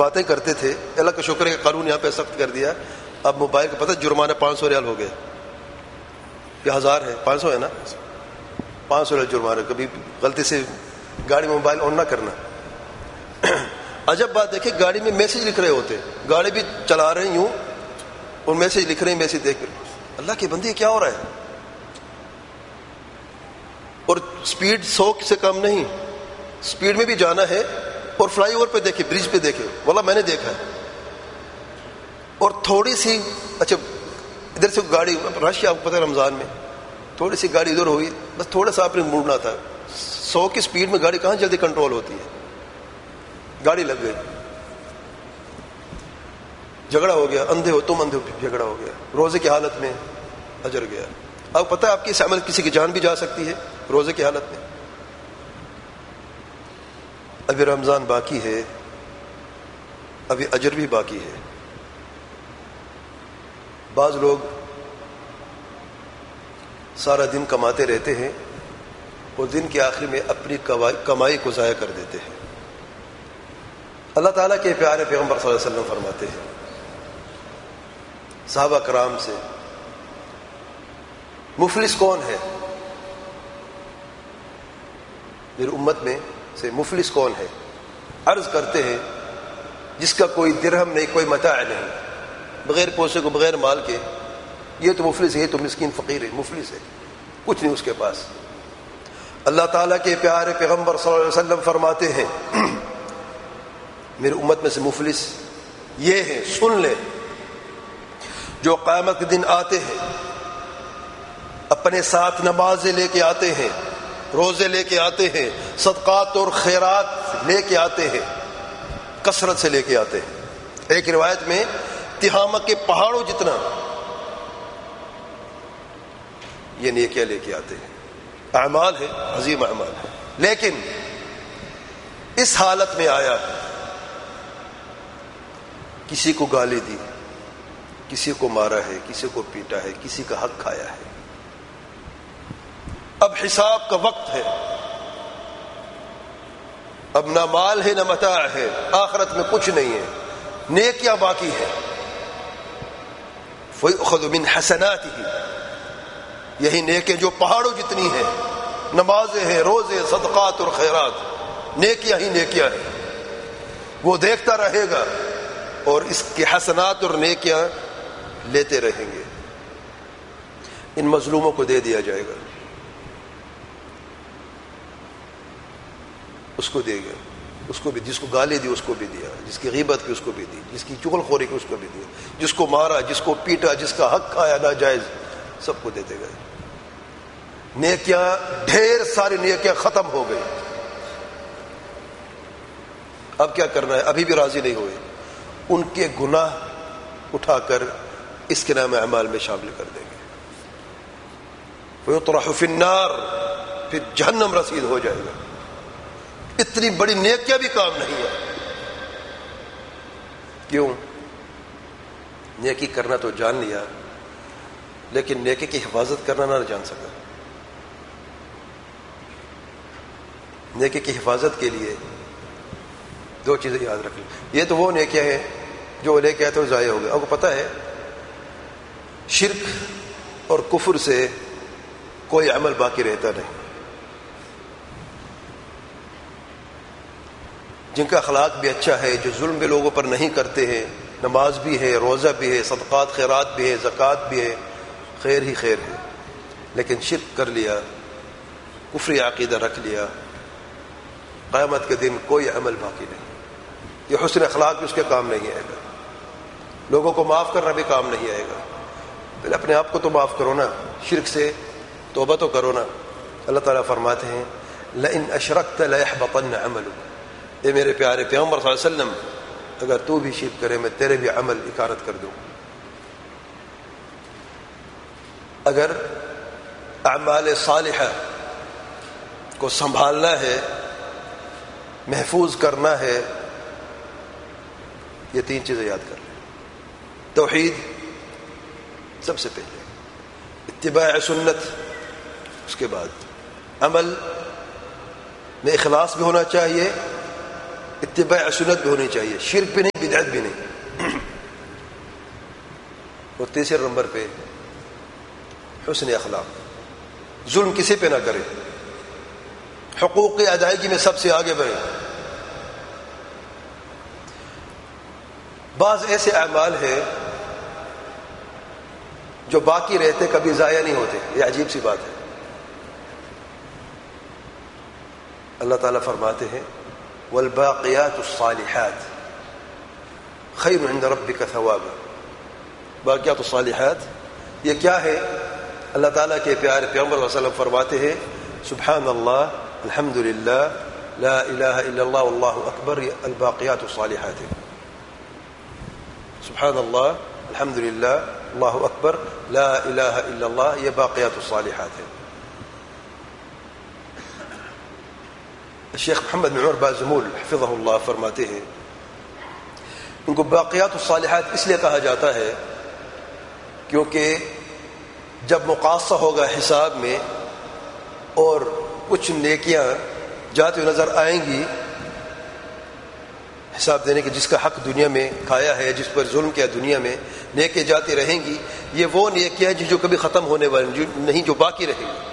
باتیں کرتے تھے. اللہ کا شکر ہے کہ قانون یہاں پہ سخت کر دیا. اب موبائل کا پتہ جرمانہ 500 ریال ہو گیا یا 1000 ہے, 500 ہے نا, 500 ریال جرمانہ. کبھی غلطی سے گاڑی میں موبائل آن نہ کرنا. عجب بات دیکھیں, گاڑی میں میسج لکھ رہے ہوتے, گاڑی بھی چلا رہے ہیں یوں اور میسج لکھ رہے ہیں, میسج دیکھ کر اللہ کے بندے کیا ہو رہا ہے. اور سپیڈ 100 سے کم نہیں, سپیڈ میں بھی جانا ہے. اور فلائی اوور پہ دیکھے, برج پہ دیکھے, واللہ میں نے دیکھا ہے. اور تھوڑی سی اچھا ادھر سے گاڑی رش, آپ کو پتہ ہے رمضان میں تھوڑی سی گاڑی ادھر ہوئی, بس تھوڑا سا آپ نے موڑنا تھا. 100 کی سپیڈ میں گاڑی کہاں جلدی کنٹرول ہوتی ہے. گاڑی لگ گئی, جھگڑا ہو گیا, اندھے ہو تم, اندھے ہو جھگڑا ہو گیا, روزے کی حالت میں اجر گیا. آپ پتہ ہے آپ کی اس عمل کسی کی جان بھی جا سکتی ہے روزے کی حالت میں. ابھی رمضان باقی ہے, ابھی اجر بھی باقی ہے. بعض لوگ سارا دن کماتے رہتے ہیں اور دن کے آخر میں اپنی کمائی کو ضائع کر دیتے ہیں. اللہ تعالیٰ کے پیارے پیغمبر صلی اللہ علیہ وسلم فرماتے ہیں صحابہ کرام سے, مفلس کون ہے میری امت میں سے, مفلس کون ہے؟ عرض کرتے ہیں جس کا کوئی درہم نہیں, کوئی متاع نہیں, بغیر پیسے کو, بغیر مال کے, یہ تو مفلس ہے, تو مسکین فقیر ہے, مفلس ہے, کچھ نہیں اس کے پاس. اللہ تعالیٰ کے پیارے پیغمبر صلی اللہ علیہ وسلم فرماتے ہیں میری امت میں سے مفلس یہ ہے, سن لے, جو قیامت کے دن آتے ہیں, اپنے ساتھ نمازیں لے کے آتے ہیں, روزے لے کے آتے ہیں, صدقات اور خیرات لے کے آتے ہیں, کثرت سے لے کے آتے ہیں. ایک روایت میں تہامہ کے پہاڑوں جتنا یہ نیکیاں لے کے آتے ہیں. اعمال ہے, عظیم اعمال ہے, لیکن اس حالت میں آیا, کسی کو گالی دی, کسی کو مارا ہے, کسی کو پیٹا ہے, کسی کا حق کھایا ہے. اب حساب کا وقت ہے, اب نہ مال ہے نہ متاع ہے, آخرت میں کچھ نہیں ہے, نیکیاں باقی ہے. فَيُؤْخَذُ مِنْ حَسَنَاتِهِ, یہی نیکیاں جو پہاڑوں جتنی ہیں, نمازیں ہیں, روزے, صدقات اور خیرات, نیکیاں ہی نیکیاں ہیں. وہ دیکھتا رہے گا اور اس کی حسنات اور نیکیاں لیتے رہیں گے. ان مظلوموں کو دے دیا جائے گا, اس کو دے گا, اس کو بھی, جس کو گالی دی اس کو بھی دیا, جس کی غیبت کی اس کو بھی دی, جس کی چغل خوری کی اس کو بھی دیا, جس کو مارا, جس کو پیٹا, جس کا حق کھایا ناجائز, سب کو دیتے گئے. نیکیاں, ڈھیر ساری نیکیاں ختم ہو گئی. اب کیا کرنا ہے؟ ابھی بھی راضی نہیں ہوئے, ان کے گناہ اٹھا کر اس کے نام اعمال میں شامل کر دیں گے. وَيُطْرَحُ فِي النَّارِ, پھر جہنم رسید ہو جائے گا. اتنی بڑی نیکیاں بھی کام نہیں ہے. کیوں؟ نیکی کرنا تو جان لیا, لیکن نیکی کی حفاظت کرنا نہ جان سکا. نیکی کی حفاظت کے لیے دو چیزیں یاد رکھ لیں. یہ تو وہ نیکیاں ہیں جو لے کے آئے تو ضائع ہو گئے. آپ کو پتہ ہے شرک اور کفر سے کوئی عمل باقی رہتا نہیں. جن کا اخلاق بھی اچھا ہے, جو ظلم بھی لوگوں پر نہیں کرتے ہیں, نماز بھی ہے, روزہ بھی ہے, صدقات خیرات بھی ہے, زکوٰۃ بھی ہے, خیر ہی خیر ہے, لیکن شرک کر لیا, کفری عقیدہ رکھ لیا, قیامت کے دن کوئی عمل باقی نہیں. یہ حسن اخلاق بھی اس کے کام نہیں آئے گا, لوگوں کو معاف کرنا بھی کام نہیں آئے گا. پہلے اپنے آپ کو تو معاف کرو نا, شرک سے توبہ تو کرو نا. اللہ تعالیٰ فرماتے ہیں لئن اشرکت لیحبطن عملک, اے میرے پیارے پیغمبر صلی اللہ علیہ وسلم, اگر تو بھی شرک کرے میں تیرے بھی عمل اکارت کر دوں. اگر اعمال صالحہ کو سنبھالنا ہے, محفوظ کرنا ہے, یہ تین چیزیں یاد کر لیں. توحید سب سے پہلے, اتباع سنت, اس کے بعد عمل میں اخلاص بھی ہونا چاہیے, اتباع سنت بھی ہونی چاہیے, شرک بھی نہیں بدعت بھی نہیں. اور تیسرے نمبر پہ حسن اخلاق. ظلم کسی پہ نہ کرے, حقوق کی ادائیگی میں سب سے آگے بڑھے. بعض ایسے اعمال ہیں جو باقی رہتے کبھی ضائع نہیں ہوتے. یہ عجیب سی بات ہے. اللہ تعالیٰ فرماتے ہیں والباقیات الصالحات خیر عند ربک ثوابا. باقیات الصالحات یہ کیا ہے؟ اللہ تعالیٰ کے پیارے پیغمبر صلی اللہ علیہ وسلم فرماتے ہیں سبحان اللہ الحمدللہ لا الہ الا اللہ واللہ اکبر, یہ الباقیات الصالحات ہے. سبحان اللہ الحمدللہ اللہ اکبر لا الہ الا اللہ, یہ باقیات الصالحات ہے. الشیخ محمد بن عمر بازمول حفظہ اللہ فرماتے ہیں ان کو باقیات الصالحات اس لیے کہا جاتا ہے کیونکہ جب مقاصہ ہوگا حساب میں اور کچھ نیکیاں جاتے ہوئے نظر آئیں گی حساب دینے کے, جس کا حق دنیا میں کھایا ہے, جس پر ظلم کیا دنیا میں, نیکیاں جاتی رہیں گی. یہ وہ نیکیاں جو کبھی ختم ہونے والی نہیں, جو باقی رہیں گی.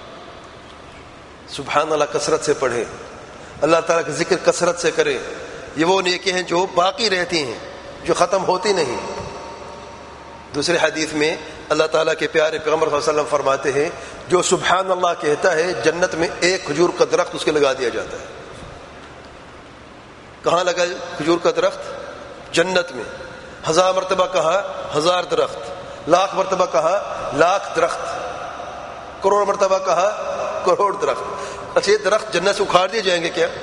سبحان اللہ کثرت سے پڑھیں, اللہ تعالیٰ کا ذکر کثرت سے کریں. یہ وہ نیکیاں ہیں جو باقی رہتی ہیں, جو ختم ہوتی نہیں. دوسرے حدیث میں اللہ تعالیٰ کے پیارے پیغمبر صلی اللہ علیہ وسلم فرماتے ہیں جو سبحان اللہ کہتا ہے جنت میں ایک کھجور کا درخت اس کے لگا دیا جاتا ہے. کہاں لگا کھجور کا درخت؟ جنت میں. 1000 مرتبہ کہا 1000 درخت, لاکھ مرتبہ کہا لاکھ درخت, کروڑ مرتبہ کہا کروڑ درخت. اچھا یہ درخت جنت سے اکھاڑ دیے جائیں گے کیا؟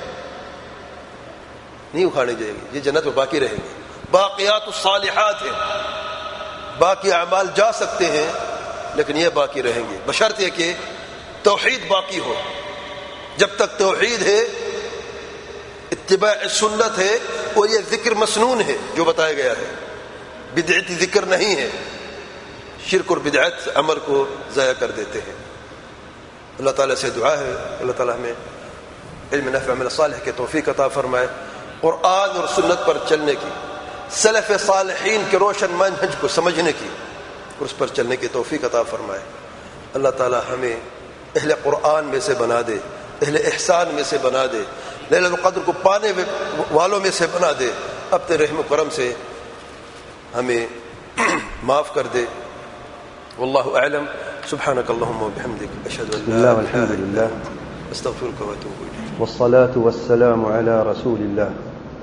نہیں اکھاڑے جائیں گے, یہ جنت میں باقی رہیں گے. باقیات الصالحات ہیں. باقی اعمال جا سکتے ہیں لیکن یہ باقی رہیں گے بشرط یہ کہ توحید باقی ہو. جب تک توحید ہے, اتباع سنت ہے, اور یہ ذکر مسنون ہے جو بتایا گیا ہے, بدعتی ذکر نہیں ہے. شرک اور بدعت عمل کو ضائع کر دیتے ہیں. اللہ تعالیٰ سے دعا ہے اللہ تعالیٰ ہمیں علم نافع عمل صالح کے توفیق عطا فرمائے, قرآن اور سنت پر چلنے کی, سلف صالحین کے روشن منہج کو سمجھنے کی اور اس پر چلنے کی توفیق عطا فرمائے. اللہ تعالیٰ ہمیں اہل قرآن میں سے بنا دے, اہل احسان میں سے بنا دے, لیلۃ القدر کو پانے والوں میں سے بنا دے. اپنے رحم و کرم سے ہمیں معاف کر دے. واللہ اعلم. سبحانك اللهم وبحمدك اشهد ان لا اله الا انت استغفرك واتوب اليك. والصلاة والسلام على رسول الله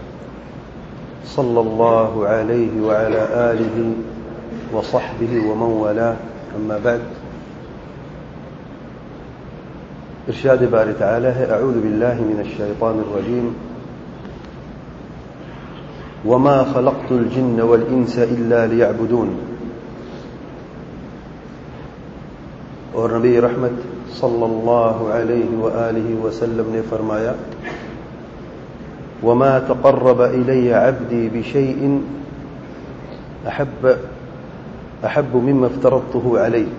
صلى الله عليه وعلى آله وصحبه ومن والاه. أما بعد, ارشاد باری تعالی ہے اعوذ باللہ من الشیطان الرجیم وما خلقت الجن والانس الا ليعبدون. اور نبی رحمت صلی اللہ علیہ وآلہ وسلم نے فرمایا وما تقرب إلي عبدي بشيء أحب مما افترضته عليه.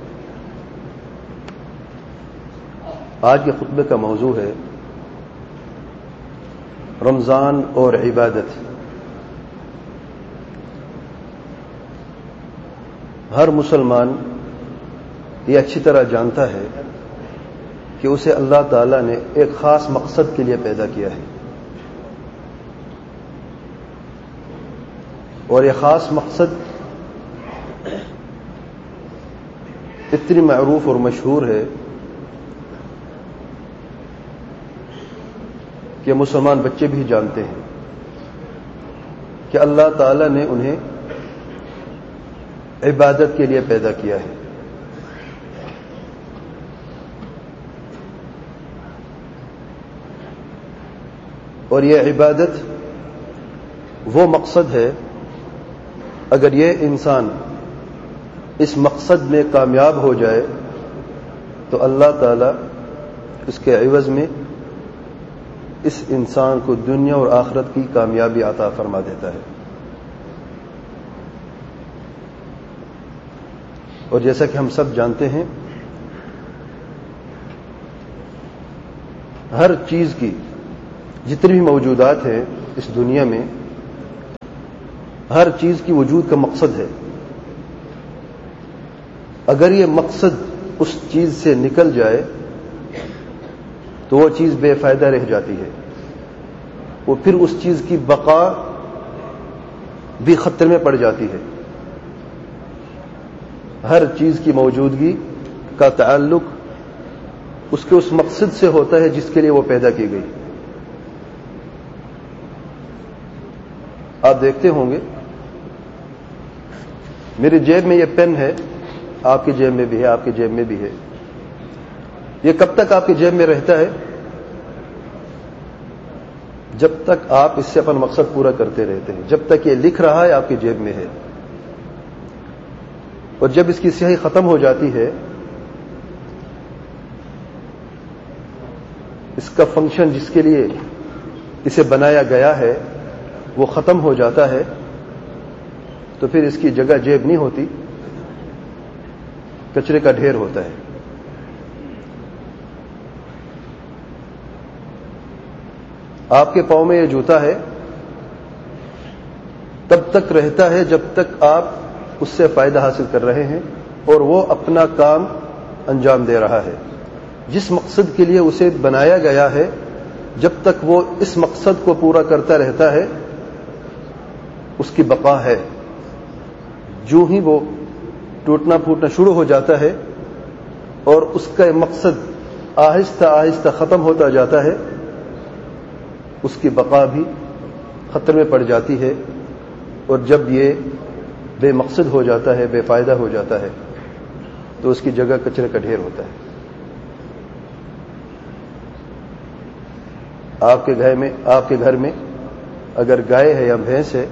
آج کے خطبے کا موضوع ہے رمضان اور عبادت. ہر مسلمان یہ اچھی طرح جانتا ہے کہ اسے اللہ تعالیٰ نے ایک خاص مقصد کے لیے پیدا کیا ہے, اور یہ خاص مقصد اتنی معروف اور مشہور ہے کہ مسلمان بچے بھی جانتے ہیں کہ اللہ تعالیٰ نے انہیں عبادت کے لیے پیدا کیا ہے. اور یہ عبادت وہ مقصد ہے, اگر یہ انسان اس مقصد میں کامیاب ہو جائے تو اللہ تعالیٰ اس کے عوض میں اس انسان کو دنیا اور آخرت کی کامیابی عطا فرما دیتا ہے. اور جیسا کہ ہم سب جانتے ہیں ہر چیز کی جتنی بھی موجودات ہیں اس دنیا میں ہر چیز کی وجود کا مقصد ہے. اگر یہ مقصد اس چیز سے نکل جائے تو وہ چیز بے فائدہ رہ جاتی ہے. وہ پھر اس چیز کی بقا بھی خطرے میں پڑ جاتی ہے. ہر چیز کی موجودگی کا تعلق اس کے اس مقصد سے ہوتا ہے جس کے لیے وہ پیدا کی گئی. آپ دیکھتے ہوں گے میری جیب میں یہ پین ہے، آپ کی جیب میں بھی ہے، آپ کی جیب میں بھی ہے. یہ کب تک آپ کی جیب میں رہتا ہے؟ جب تک آپ اس سے اپنا مقصد پورا کرتے رہتے ہیں. جب تک یہ لکھ رہا ہے آپ کی جیب میں ہے، اور جب اس کی سیاہی ختم ہو جاتی ہے، اس کا فنکشن جس کے لیے اسے بنایا گیا ہے وہ ختم ہو جاتا ہے، تو پھر اس کی جگہ جیب نہیں ہوتی، کچرے کا ڈھیر ہوتا ہے. آپ کے پاؤں میں یہ جوتا ہے، تب تک رہتا ہے جب تک آپ اس سے فائدہ حاصل کر رہے ہیں اور وہ اپنا کام انجام دے رہا ہے. جس مقصد کے لیے اسے بنایا گیا ہے، جب تک وہ اس مقصد کو پورا کرتا رہتا ہے اس کی بقا ہے. جو ہی وہ ٹوٹنا پھوٹنا شروع ہو جاتا ہے اور اس کا مقصد آہستہ آہستہ ختم ہوتا جاتا ہے، اس کی بقا بھی خطرے میں پڑ جاتی ہے. اور جب یہ بے مقصد ہو جاتا ہے، بے فائدہ ہو جاتا ہے، تو اس کی جگہ کچرے کا ڈھیر ہوتا ہے. آپ کے گھر میں اگر گائے ہے یا بھینس ہے،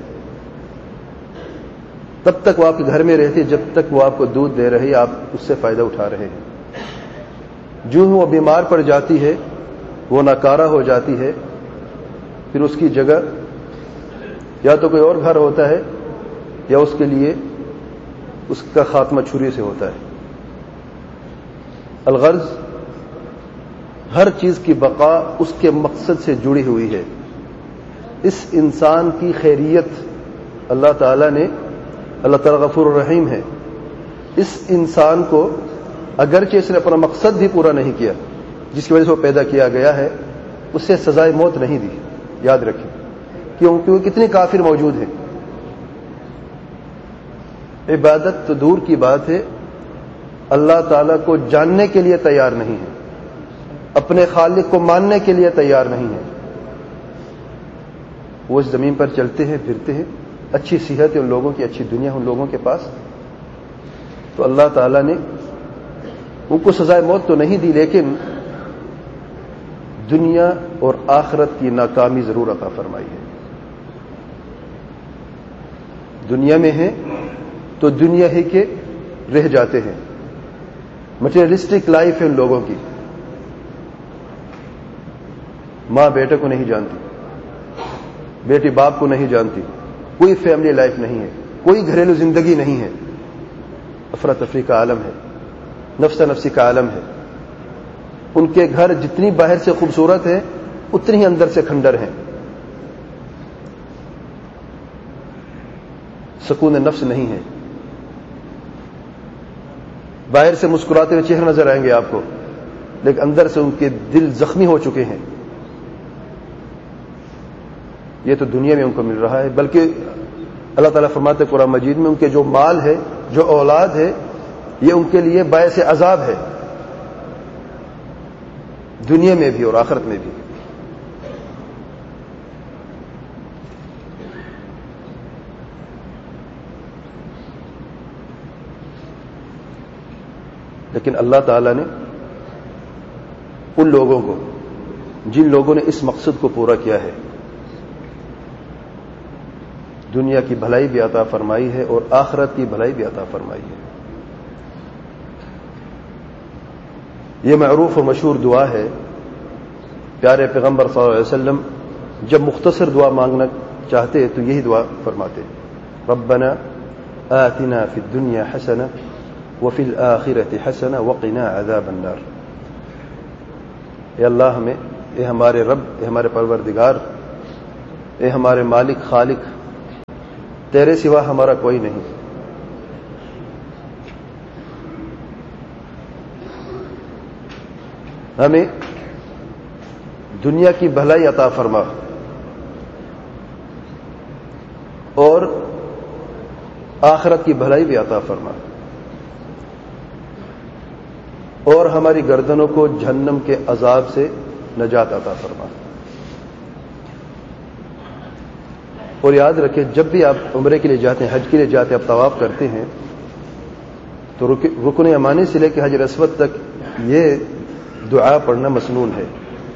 تب تک وہ آپ کے گھر میں رہتی ہے جب تک وہ آپ کو دودھ دے رہی ہے، آپ اس سے فائدہ اٹھا رہے ہیں. جو ہی وہ بیمار پڑ جاتی ہے، وہ ناکارہ ہو جاتی ہے، پھر اس کی جگہ یا تو کوئی اور گھر ہوتا ہے یا اس کے لیے اس کا خاتمہ چھری سے ہوتا ہے. الغرض ہر چیز کی بقا اس کے مقصد سے جڑی ہوئی ہے. اس انسان کی خیریت اللہ تعالیٰ غفور الرحیم ہے. اس انسان کو اگرچہ اس نے اپنا مقصد بھی پورا نہیں کیا جس کی وجہ سے وہ پیدا کیا گیا ہے، اسے سزائے موت نہیں دی. یاد رکھیں، کیونکہ کتنے کافر موجود ہیں. عبادت تو دور کی بات ہے، اللہ تعالیٰ کو جاننے کے لیے تیار نہیں ہے، اپنے خالق کو ماننے کے لیے تیار نہیں ہے. وہ اس زمین پر چلتے ہیں پھرتے ہیں، اچھی صحت ہے ان لوگوں کی، اچھی دنیا ہے ان لوگوں کے پاس، تو اللہ تعالیٰ نے ان کو سزائے موت تو نہیں دی، لیکن دنیا اور آخرت کی ناکامی ضرور عطا فرمائی ہے. دنیا میں ہیں تو دنیا ہی کے رہ جاتے ہیں. مٹیریلسٹک لائف ہے ان لوگوں کی. ماں بیٹے کو نہیں جانتی، بیٹی باپ کو نہیں جانتی، کوئی فیملی لائف نہیں ہے، کوئی گھریلو زندگی نہیں ہے. افراتفری کا عالم ہے، نفسا نفسی کا عالم ہے. ان کے گھر جتنی باہر سے خوبصورت ہیں اتنی ہی اندر سے کھنڈر ہیں. سکون نفس نہیں ہے. باہر سے مسکراتے ہوئے چہرے نظر آئیں گے آپ کو، لیکن اندر سے ان کے دل زخمی ہو چکے ہیں. یہ تو دنیا میں ان کو مل رہا ہے، بلکہ اللہ تعالیٰ فرماتے ہیں قرآن مجید میں ان کے جو مال ہے، جو اولاد ہے، یہ ان کے لیے باعث عذاب ہے، دنیا میں بھی اور آخرت میں بھی. لیکن اللہ تعالیٰ نے ان لوگوں کو جن لوگوں نے اس مقصد کو پورا کیا ہے، دنیا کی بھلائی بھی عطا فرمائی ہے اور آخرت کی بھلائی بھی عطا فرمائی ہے. یہ معروف اور مشہور دعا ہے. پیارے پیغمبر صلی اللہ علیہ وسلم جب مختصر دعا مانگنا چاہتے تو یہی دعا فرماتے: ربنا آتنا فی الدنیا حسنہ وفی الآخرۃ حسنہ وقنا عذاب النار. اے اللہ ہمیں، اے ہمارے رب، اے ہمارے پروردگار، اے ہمارے مالک خالق، تیرے سوا ہمارا کوئی نہیں. ہمیں دنیا کی بھلائی عطا فرما اور آخرت کی بھلائی بھی عطا فرما اور ہماری گردنوں کو جہنم کے عذاب سے نجات عطا فرما. اور یاد رکھیں جب بھی آپ عمرے کے لیے جاتے ہیں، حج کے لیے جاتے ہیں، آپ طواف کرتے ہیں تو رکن یمانی سے لے کے حجر اسود تک یہ دعا پڑھنا مسنون ہے.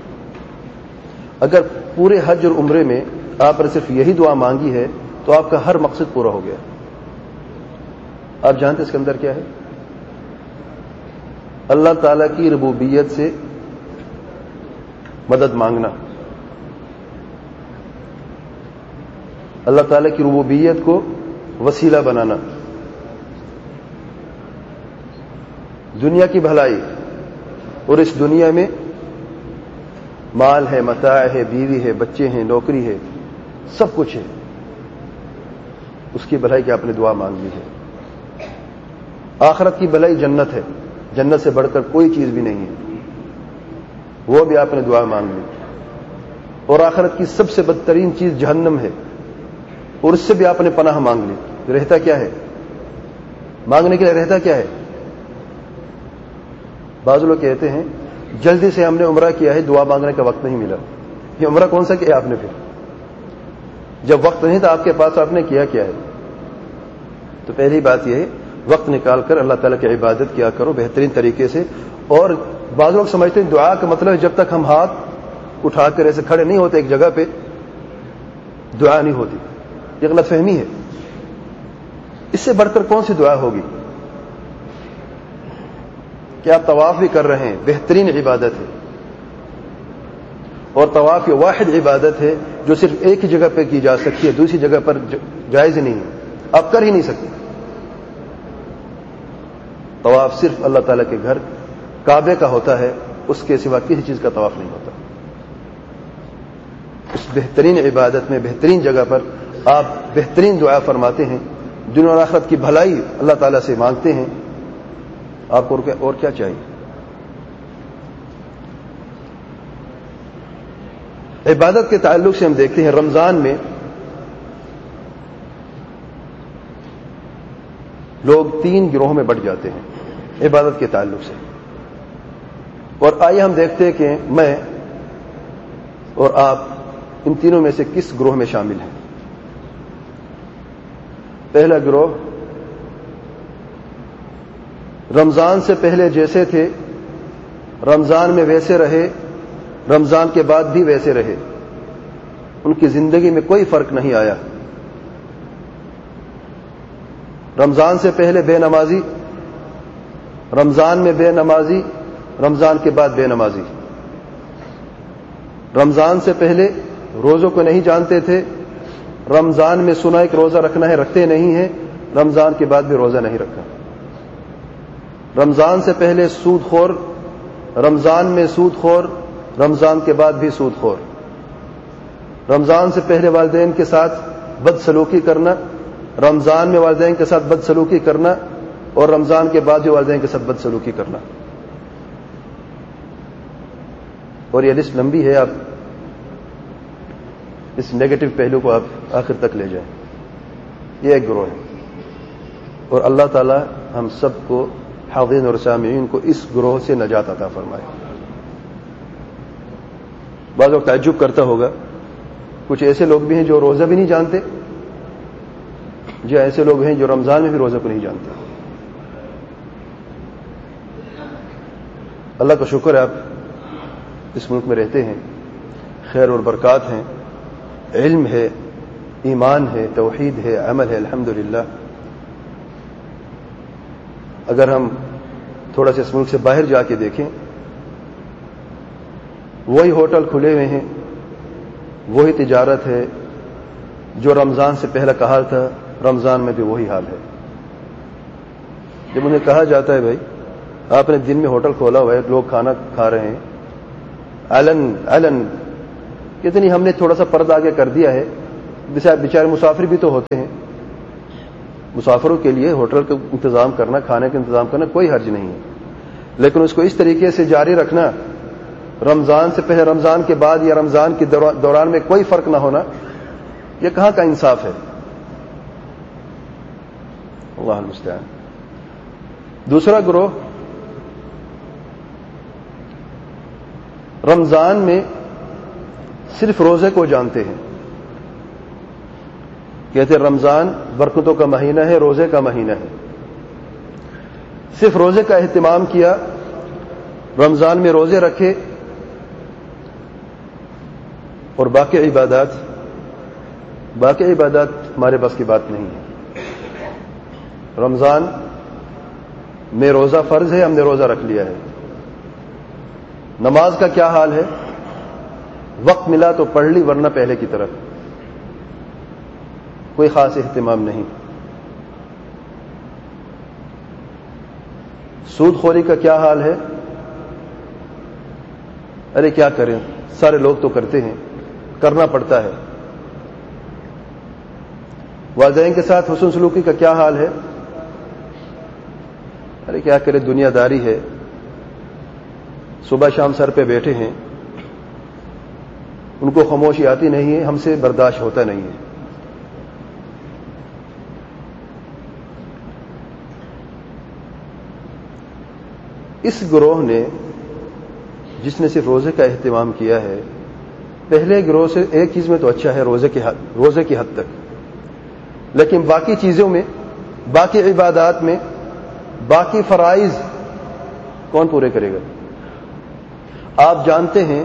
اگر پورے حج اور عمرے میں آپ نے صرف یہی دعا مانگی ہے تو آپ کا ہر مقصد پورا ہو گیا. آپ جانتے اس کے اندر کیا ہے؟ اللہ تعالی کی ربوبیت سے مدد مانگنا، اللہ تعالی کی ربوبیت کو وسیلہ بنانا، دنیا کی بھلائی، اور اس دنیا میں مال ہے، متاع ہے، بیوی ہے، بچے ہیں، نوکری ہے، سب کچھ ہے، اس کی بھلائی کی آپ نے دعا مانگ لی ہے. آخرت کی بھلائی جنت ہے، جنت سے بڑھ کر کوئی چیز بھی نہیں ہے، وہ بھی آپ نے دعا مانگ لی. اور آخرت کی سب سے بدترین چیز جہنم ہے، اور اس سے بھی آپ نے پناہ مانگ لی. رہتا کیا ہے مانگنے کے لیے؟ رہتا کیا ہے؟ بعض لوگ کہتے ہیں جلدی سے ہم نے عمرہ کیا ہے، دعا مانگنے کا وقت نہیں ملا. یہ عمرہ کون سا کیا آپ نے؟ پھر جب وقت نہیں تھا آپ کے پاس، آپ نے کیا ہے؟ تو پہلی بات یہ ہے وقت نکال کر اللہ تعالیٰ کی عبادت کیا کرو بہترین طریقے سے. اور بعض لوگ سمجھتے ہیں دعا کا مطلب ہے جب تک ہم ہاتھ اٹھا کر ایسے کھڑے نہیں ہوتے ایک جگہ پہ دعا نہیں ہوتی. یہ غلط فہمی ہے. اس سے بڑھ کر کون سی دعا ہوگی؟ کہ آپ طواف بھی کر رہے ہیں، بہترین عبادت ہے. اور طواف یہ واحد عبادت ہے جو صرف ایک ہی جگہ پہ کی جا سکتی ہے، دوسری جگہ پر جائز ہی نہیں ہے، آپ کر ہی نہیں سکتے. طواف صرف اللہ تعالیٰ کے گھر کعبے کا ہوتا ہے، اس کے سوا کسی چیز کا طواف نہیں ہوتا. اس بہترین عبادت میں بہترین جگہ پر آپ بہترین دعا فرماتے ہیں، دنیا اور آخرت کی بھلائی اللہ تعالیٰ سے مانگتے ہیں. آپ کو اور کیا چاہیے؟ عبادت کے تعلق سے ہم دیکھتے ہیں رمضان میں لوگ 3 گروہوں میں بٹ جاتے ہیں عبادت کے تعلق سے. اور آئیے ہم دیکھتے ہیں کہ میں اور آپ ان تینوں میں سے کس گروہ میں شامل ہیں. پہلا گروہ رمضان سے پہلے جیسے تھے رمضان میں ویسے رہے، رمضان کے بعد بھی ویسے رہے، ان کی زندگی میں کوئی فرق نہیں آیا. رمضان سے پہلے بے نمازی، رمضان میں بے نمازی، رمضان کے بعد بے نمازی. رمضان سے پہلے روزوں کو نہیں جانتے تھے، رمضان میں سنا کہ روزہ رکھنا ہے، رکھتے نہیں ہیں، رمضان کے بعد بھی روزہ نہیں رکھا. رمضان سے پہلے سود خور، رمضان میں سود خور، رمضان کے بعد بھی سود خور. رمضان سے پہلے والدین کے ساتھ بد سلوکی کرنا، رمضان میں والدین کے ساتھ بد سلوکی کرنا، اور رمضان کے بعد بھی والدین کے ساتھ بد سلوکی کرنا. اور یہ لسٹ لمبی ہے، آپ اس نیگیٹو پہلو کو آپ آخر تک لے جائیں. یہ ایک گروہ ہے، اور اللہ تعالی ہم سب کو حاضرین اور سامعین کو اس گروہ سے نجات عطا فرمائے. بعض لوگ تعجب کرتا ہوگا کچھ ایسے لوگ بھی ہیں جو روزہ بھی نہیں جانتے. جی ایسے لوگ ہیں جو رمضان میں بھی روزہ کو نہیں جانتے. اللہ کا شکر ہے آپ اس ملک میں رہتے ہیں، خیر اور برکات ہیں، علم ہے، ایمان ہے، توحید ہے، عمل ہے، الحمدللہ. اگر ہم تھوڑا سا اس ملک سے باہر جا کے دیکھیں، وہی ہوٹل کھلے ہوئے ہیں، وہی تجارت ہے جو رمضان سے پہلا کہا تھا، رمضان میں بھی وہی حال ہے. جب انہیں کہا جاتا ہے بھائی آپ نے دن میں ہوٹل کھولا ہوا ہے، لوگ کھانا کھا رہے ہیں علن کتنی ہم نے تھوڑا سا پردہ آگے کر دیا ہے، بیچارے مسافر بھی تو ہوتے ہیں، مسافروں کے لیے ہوٹل کا انتظام کرنا، کھانے کا انتظام کرنا کوئی حرج نہیں ہے، لیکن اس کو اس طریقے سے جاری رکھنا، رمضان سے پہلے، رمضان کے بعد یا رمضان کے دوران میں کوئی فرق نہ ہونا، یہ کہاں کا انصاف ہے؟ اللہ المستعان۔ دوسرا گروہ رمضان میں صرف روزے کو جانتے ہیں، کہتے ہیں رمضان برکتوں کا مہینہ ہے، روزے کا مہینہ ہے، صرف روزے کا اہتمام کیا، رمضان میں روزے رکھے، اور باقی عبادات ہمارے بس کی بات نہیں ہے۔ رمضان میں روزہ فرض ہے، ہم نے روزہ رکھ لیا ہے۔ نماز کا کیا حال ہے؟ وقت ملا تو پڑھ لی، ورنہ پہلے کی طرف کوئی خاص اہتمام نہیں۔ سود خوری کا کیا حال ہے؟ ارے کیا کریں، سارے لوگ تو کرتے ہیں، کرنا پڑتا ہے۔ والدین کے ساتھ حسن سلوکی کا کیا حال ہے؟ ارے کیا کرے، دنیا داری ہے، صبح شام سر پہ بیٹھے ہیں، ان کو خاموشی آتی نہیں ہے، ہم سے برداشت ہوتا نہیں ہے۔ اس گروہ نے، جس نے صرف روزے کا اہتمام کیا ہے، پہلے گروہ سے ایک چیز میں تو اچھا ہے، روزے کی حد تک، لیکن باقی چیزوں میں، باقی عبادات میں، باقی فرائض کون پورے کرے گا؟ آپ جانتے ہیں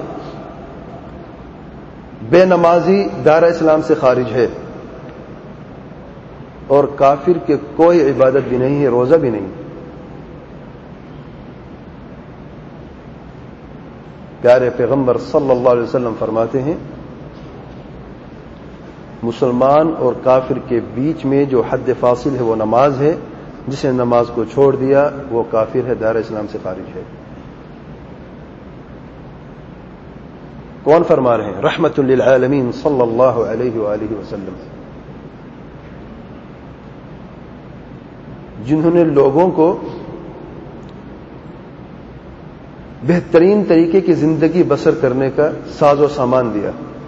بے نمازی دائرہ اسلام سے خارج ہے، اور کافر کے کوئی عبادت بھی نہیں ہے، روزہ بھی نہیں۔ پیارے پیغمبر صلی اللہ علیہ وسلم فرماتے ہیں، مسلمان اور کافر کے بیچ میں جو حد فاصل ہے وہ نماز ہے، جس نے نماز کو چھوڑ دیا وہ کافر ہے، دائرہ اسلام سے خارج ہے۔ کون فرما رہے ہیں؟ رحمت للعالمین صلی اللہ علیہ وآلہ وسلم، جنہوں نے لوگوں کو بہترین طریقے کی زندگی بسر کرنے کا ساز و سامان دیا۔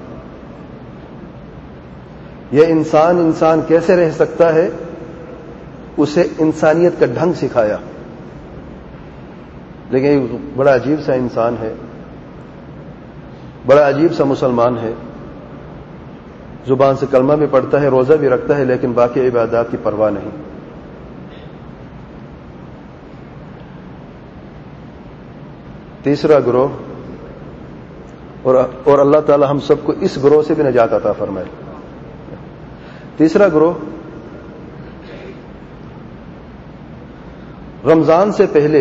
یہ انسان کیسے رہ سکتا ہے، اسے انسانیت کا ڈھنگ سکھایا۔ لیکن یہ بڑا عجیب سا انسان ہے، بڑا عجیب سا مسلمان ہے، زبان سے کلمہ بھی پڑھتا ہے، روزہ بھی رکھتا ہے، لیکن باقی عبادات کی پرواہ نہیں۔ تیسرا گروہ، اور اللہ تعالی ہم سب کو اس گروہ سے بھی نجات عطا فرمائے۔ تیسرا گروہ، رمضان سے پہلے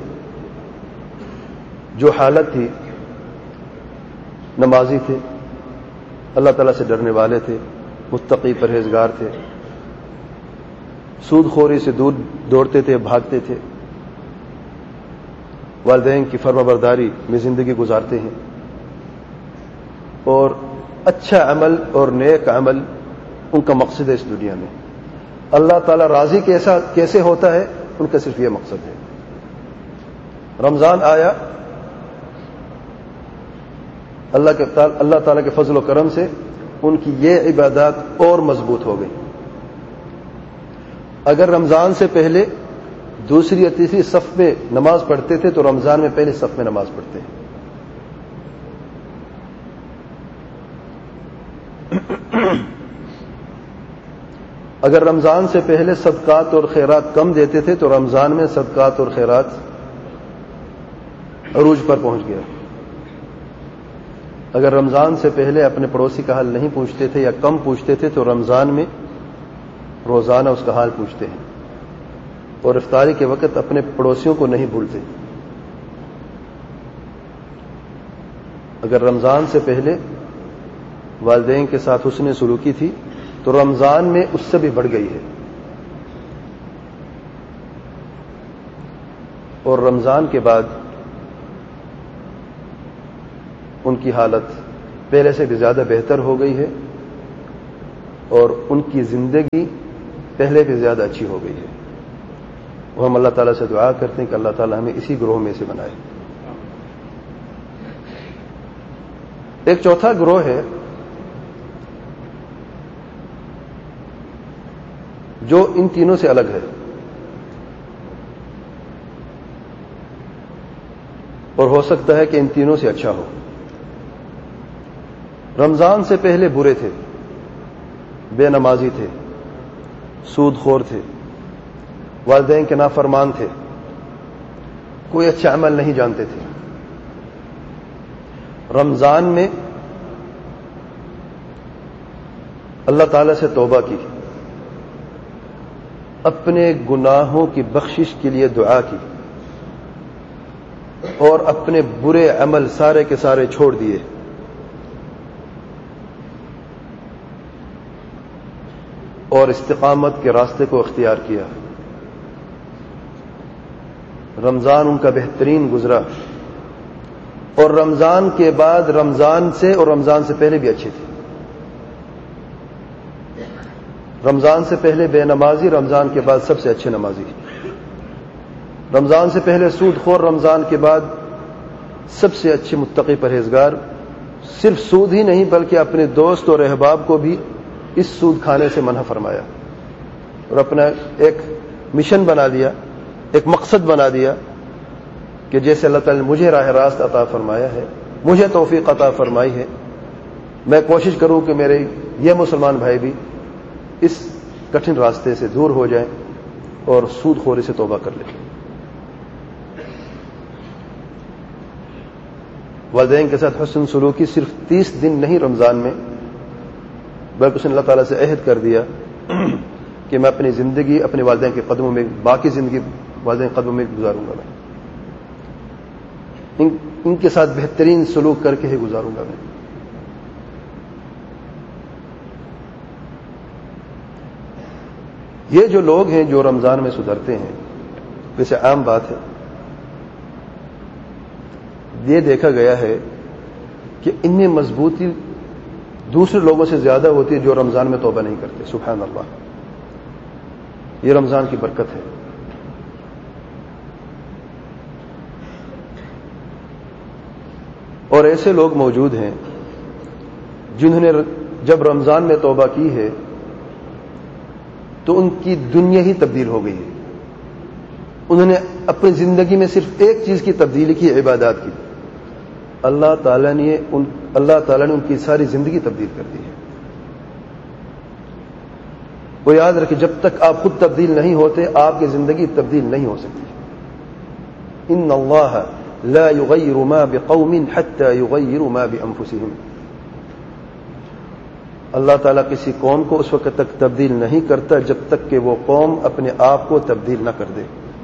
جو حالت تھی، نمازی تھے، اللہ تعالیٰ سے ڈرنے والے تھے، متقی پرہیزگار تھے، سود خوری سے دور دوڑتے تھے، بھاگتے تھے، والدین کی فرما برداری میں زندگی گزارتے ہیں، اور اچھا عمل اور نیک عمل ان کا مقصد ہے اس دنیا میں۔ اللہ تعالیٰ راضی کیسے ہوتا ہے، ان کا صرف یہ مقصد ہے۔ رمضان آیا، اللہ تعالیٰ کے فضل و کرم سے ان کی یہ عبادات اور مضبوط ہو گئی۔ اگر رمضان سے پہلے دوسری یا تیسری صف میں نماز پڑھتے تھے تو رمضان میں پہلے صف میں نماز پڑھتے ہیں۔ اگر رمضان سے پہلے صدقات اور خیرات کم دیتے تھے تو رمضان میں صدقات اور خیرات عروج پر پہنچ گیا۔ اگر رمضان سے پہلے اپنے پڑوسی کا حال نہیں پوچھتے تھے یا کم پوچھتے تھے تو رمضان میں روزانہ اس کا حال پوچھتے ہیں، اور افطاری کے وقت اپنے پڑوسیوں کو نہیں بھولتے۔ اگر رمضان سے پہلے والدین کے ساتھ حسن سلوکی تھی تو رمضان میں اس سے بھی بڑھ گئی ہے، اور رمضان کے بعد ان کی حالت پہلے سے بھی زیادہ بہتر ہو گئی ہے، اور ان کی زندگی پہلے بھی زیادہ اچھی ہو گئی ہے. وہ ہم اللہ تعالیٰ سے دعا کرتے ہیں کہ اللہ تعالیٰ ہمیں اسی گروہ میں سے بنائے. ایک چوتھا گروہ ہے جو ان تینوں سے الگ ہے اور ہو سکتا ہے کہ ان تینوں سے اچھا ہو. رمضان سے پہلے برے تھے، بے نمازی تھے، سود خور تھے، والدین کے نافرمان تھے، کوئی اچھا عمل نہیں جانتے تھے. رمضان میں اللہ تعالی سے توبہ کی، اپنے گناہوں کی بخشش کے لیے دعا کی اور اپنے برے عمل سارے کے سارے چھوڑ دیے. اور استقامت کے راستے کو اختیار کیا. رمضان ان کا بہترین گزرا، اور رمضان کے بعد رمضان سے اور رمضان سے پہلے بھی اچھے تھے. رمضان سے پہلے بے نمازی، رمضان کے بعد سب سے اچھے نمازی. رمضان سے پہلے سود خور، رمضان کے بعد سب سے اچھے متقی پرہیزگار. صرف سود ہی نہیں بلکہ اپنے دوست اور احباب کو بھی اس سود کھانے سے منع فرمایا اور اپنا ایک مشن بنا لیا، ایک مقصد بنا دیا کہ جیسے اللہ تعالی نے مجھے راہ راست عطا فرمایا ہے، مجھے توفیق عطا فرمائی ہے، میں کوشش کروں کہ میرے یہ مسلمان بھائی بھی اس کٹھن راستے سے دور ہو جائیں اور سود خوری سے توبہ کر لیں. والدین کے ساتھ حسن سلوکی صرف 30 دن نہیں رمضان میں، بلکہ اس نے اللہ تعالیٰ سے عہد کر دیا کہ میں اپنی زندگی اپنے والدین کے قدموں میں، باقی زندگی والدین کے قدموں میں گزاروں گا. میں ان کے ساتھ بہترین سلوک کر کے ہی گزاروں گا. میں یہ جو لوگ ہیں جو رمضان میں سدھرتے ہیں، ویسے عام بات ہے، یہ دیکھا گیا ہے کہ ان میں مضبوطی دوسرے لوگوں سے زیادہ ہوتی ہے جو رمضان میں توبہ نہیں کرتے. سبحان اللہ، یہ رمضان کی برکت ہے. اور ایسے لوگ موجود ہیں جنہوں نے جب رمضان میں توبہ کی ہے تو ان کی دنیا ہی تبدیل ہو گئی ہے. انہوں نے اپنی زندگی میں صرف ایک چیز کی تبدیلی کی، عبادات کی. اللہ تعالیٰ نے ان کی ساری زندگی تبدیل کر دی ہے. وہ یاد رکھیں، جب تک آپ خود تبدیل نہیں ہوتے آپ کی زندگی تبدیل نہیں ہو سکتی. ان اللہ لا یغیر ما بقوم حتى یغیروا ما بانفسهم. اللہ تعالیٰ کسی قوم کو اس وقت تک تبدیل نہیں کرتا جب تک کہ وہ قوم اپنے آپ کو تبدیل نہ کر دے.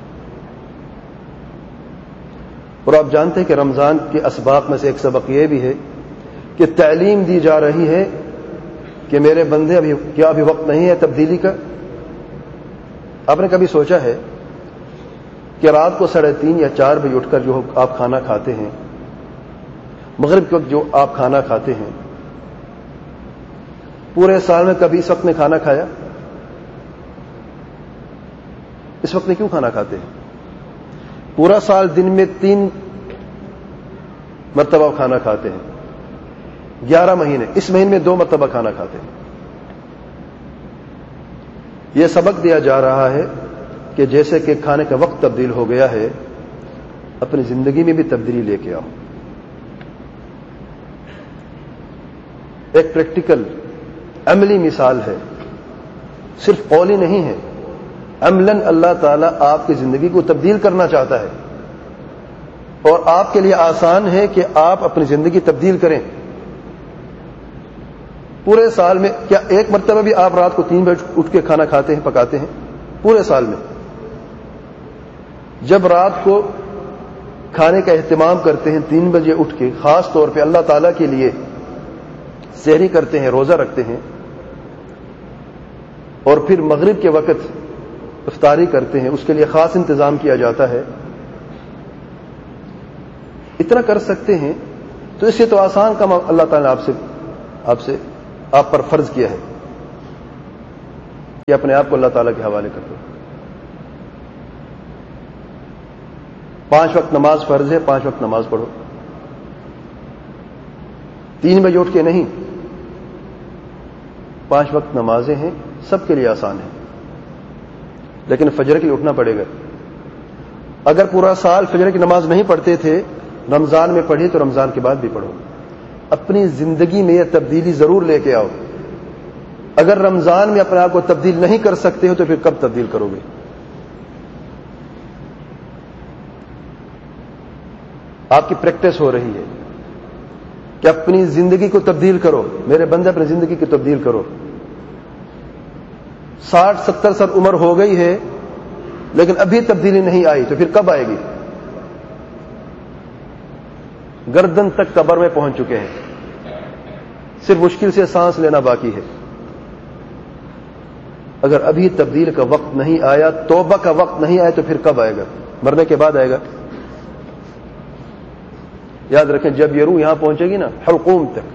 اور آپ جانتے ہیں کہ رمضان کے اسباق میں سے ایک سبق یہ بھی ہے کہ تعلیم دی جا رہی ہے کہ میرے بندے ابھی وقت نہیں ہے تبدیلی کا. آپ نے کبھی سوچا ہے کہ رات کو 3:30 یا 4 بجے اٹھ کر جو آپ کھانا کھاتے ہیں، مغرب کے وقت جو آپ کھانا کھاتے ہیں، پورے سال میں کبھی اس وقت میں کھانا کھایا؟ اس وقت میں کیوں کھانا کھاتے ہیں؟ پورا سال دن میں 3 مرتبہ کھانا کھاتے ہیں، 11 مہینے، اس مہینے میں 2 مرتبہ کھانا کھاتے ہیں. یہ سبق دیا جا رہا ہے کہ جیسے کہ کھانے کا وقت تبدیل ہو گیا ہے، اپنی زندگی میں بھی تبدیلی لے کے آؤ. ایک پریکٹیکل عملی مثال ہے، صرف قولی نہیں ہے. عملاً اللہ تعالیٰ آپ کی زندگی کو تبدیل کرنا چاہتا ہے اور آپ کے لیے آسان ہے کہ آپ اپنی زندگی تبدیل کریں. پورے سال میں کیا ایک مرتبہ بھی آپ رات کو 3 بجے اٹھ کے کھانا کھاتے ہیں، پکاتے ہیں؟ پورے سال میں جب رات کو کھانے کا اہتمام کرتے ہیں 3 بجے اٹھ کے، خاص طور پہ اللہ تعالیٰ کے لیے سحری کرتے ہیں، روزہ رکھتے ہیں، اور پھر مغرب کے وقت افطاری کرتے ہیں، اس کے لیے خاص انتظام کیا جاتا ہے. اتنا کر سکتے ہیں تو اس سے تو آسان کام اللہ تعالیٰ نے آپ پر فرض کیا ہے. کہ اپنے آپ کو اللہ تعالیٰ کے حوالے کر دو. 5 وقت نماز فرض ہے، 5 وقت نماز پڑھو. 3 بجے اٹھ کے نہیں، 5 وقت نمازیں ہیں، سب کے لیے آسان ہے، لیکن فجر کے لیے اٹھنا پڑے گا. اگر پورا سال فجر کی نماز نہیں پڑھتے تھے، رمضان میں پڑھی تو رمضان کے بعد بھی پڑھو. اپنی زندگی میں یہ تبدیلی ضرور لے کے آؤ. اگر رمضان میں اپنے آپ کو تبدیل نہیں کر سکتے ہو تو پھر کب تبدیل کرو گے؟ آپ کی پریکٹس ہو رہی ہے کہ اپنی زندگی کو تبدیل کرو. میرے بندے اپنی زندگی کو تبدیل کرو. 60-70 سال عمر ہو گئی ہے لیکن ابھی تبدیلی نہیں آئی تو پھر کب آئے گی؟ گردن تک قبر میں پہنچ چکے ہیں، صرف مشکل سے سانس لینا باقی ہے. اگر ابھی تبدیل کا وقت نہیں آیا، توبہ کا وقت نہیں آیا تو پھر کب آئے گا؟ مرنے کے بعد آئے گا. یاد رکھیں، جب یہ روح یہاں پہنچے گی نا حلقوم تک،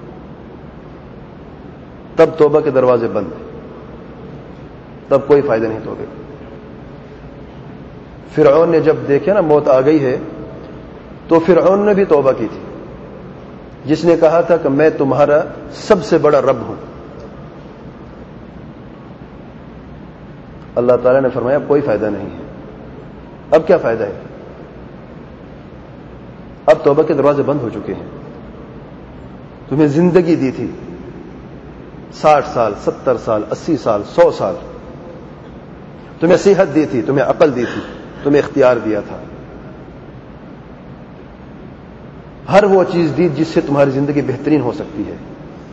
تب توبہ کے دروازے بند، تب کوئی فائدہ نہیں توبے. فرعون نے جب دیکھا نا موت آ گئی ہے تو فرعون نے بھی توبہ کی تھی، جس نے کہا تھا کہ میں تمہارا سب سے بڑا رب ہوں. اللہ تعالیٰ نے فرمایا اب کوئی فائدہ نہیں ہے. اب کیا فائدہ ہے؟ اب توبہ کے دروازے بند ہو چکے ہیں. تمہیں زندگی دی تھی 60 سال، 70 سال، 80 سال، 100 سال. تمہیں صحت دی تھی، تمہیں عقل دی تھی، تمہیں اختیار دیا تھا. ہر وہ چیز دی جس سے تمہاری زندگی بہترین ہو سکتی ہے.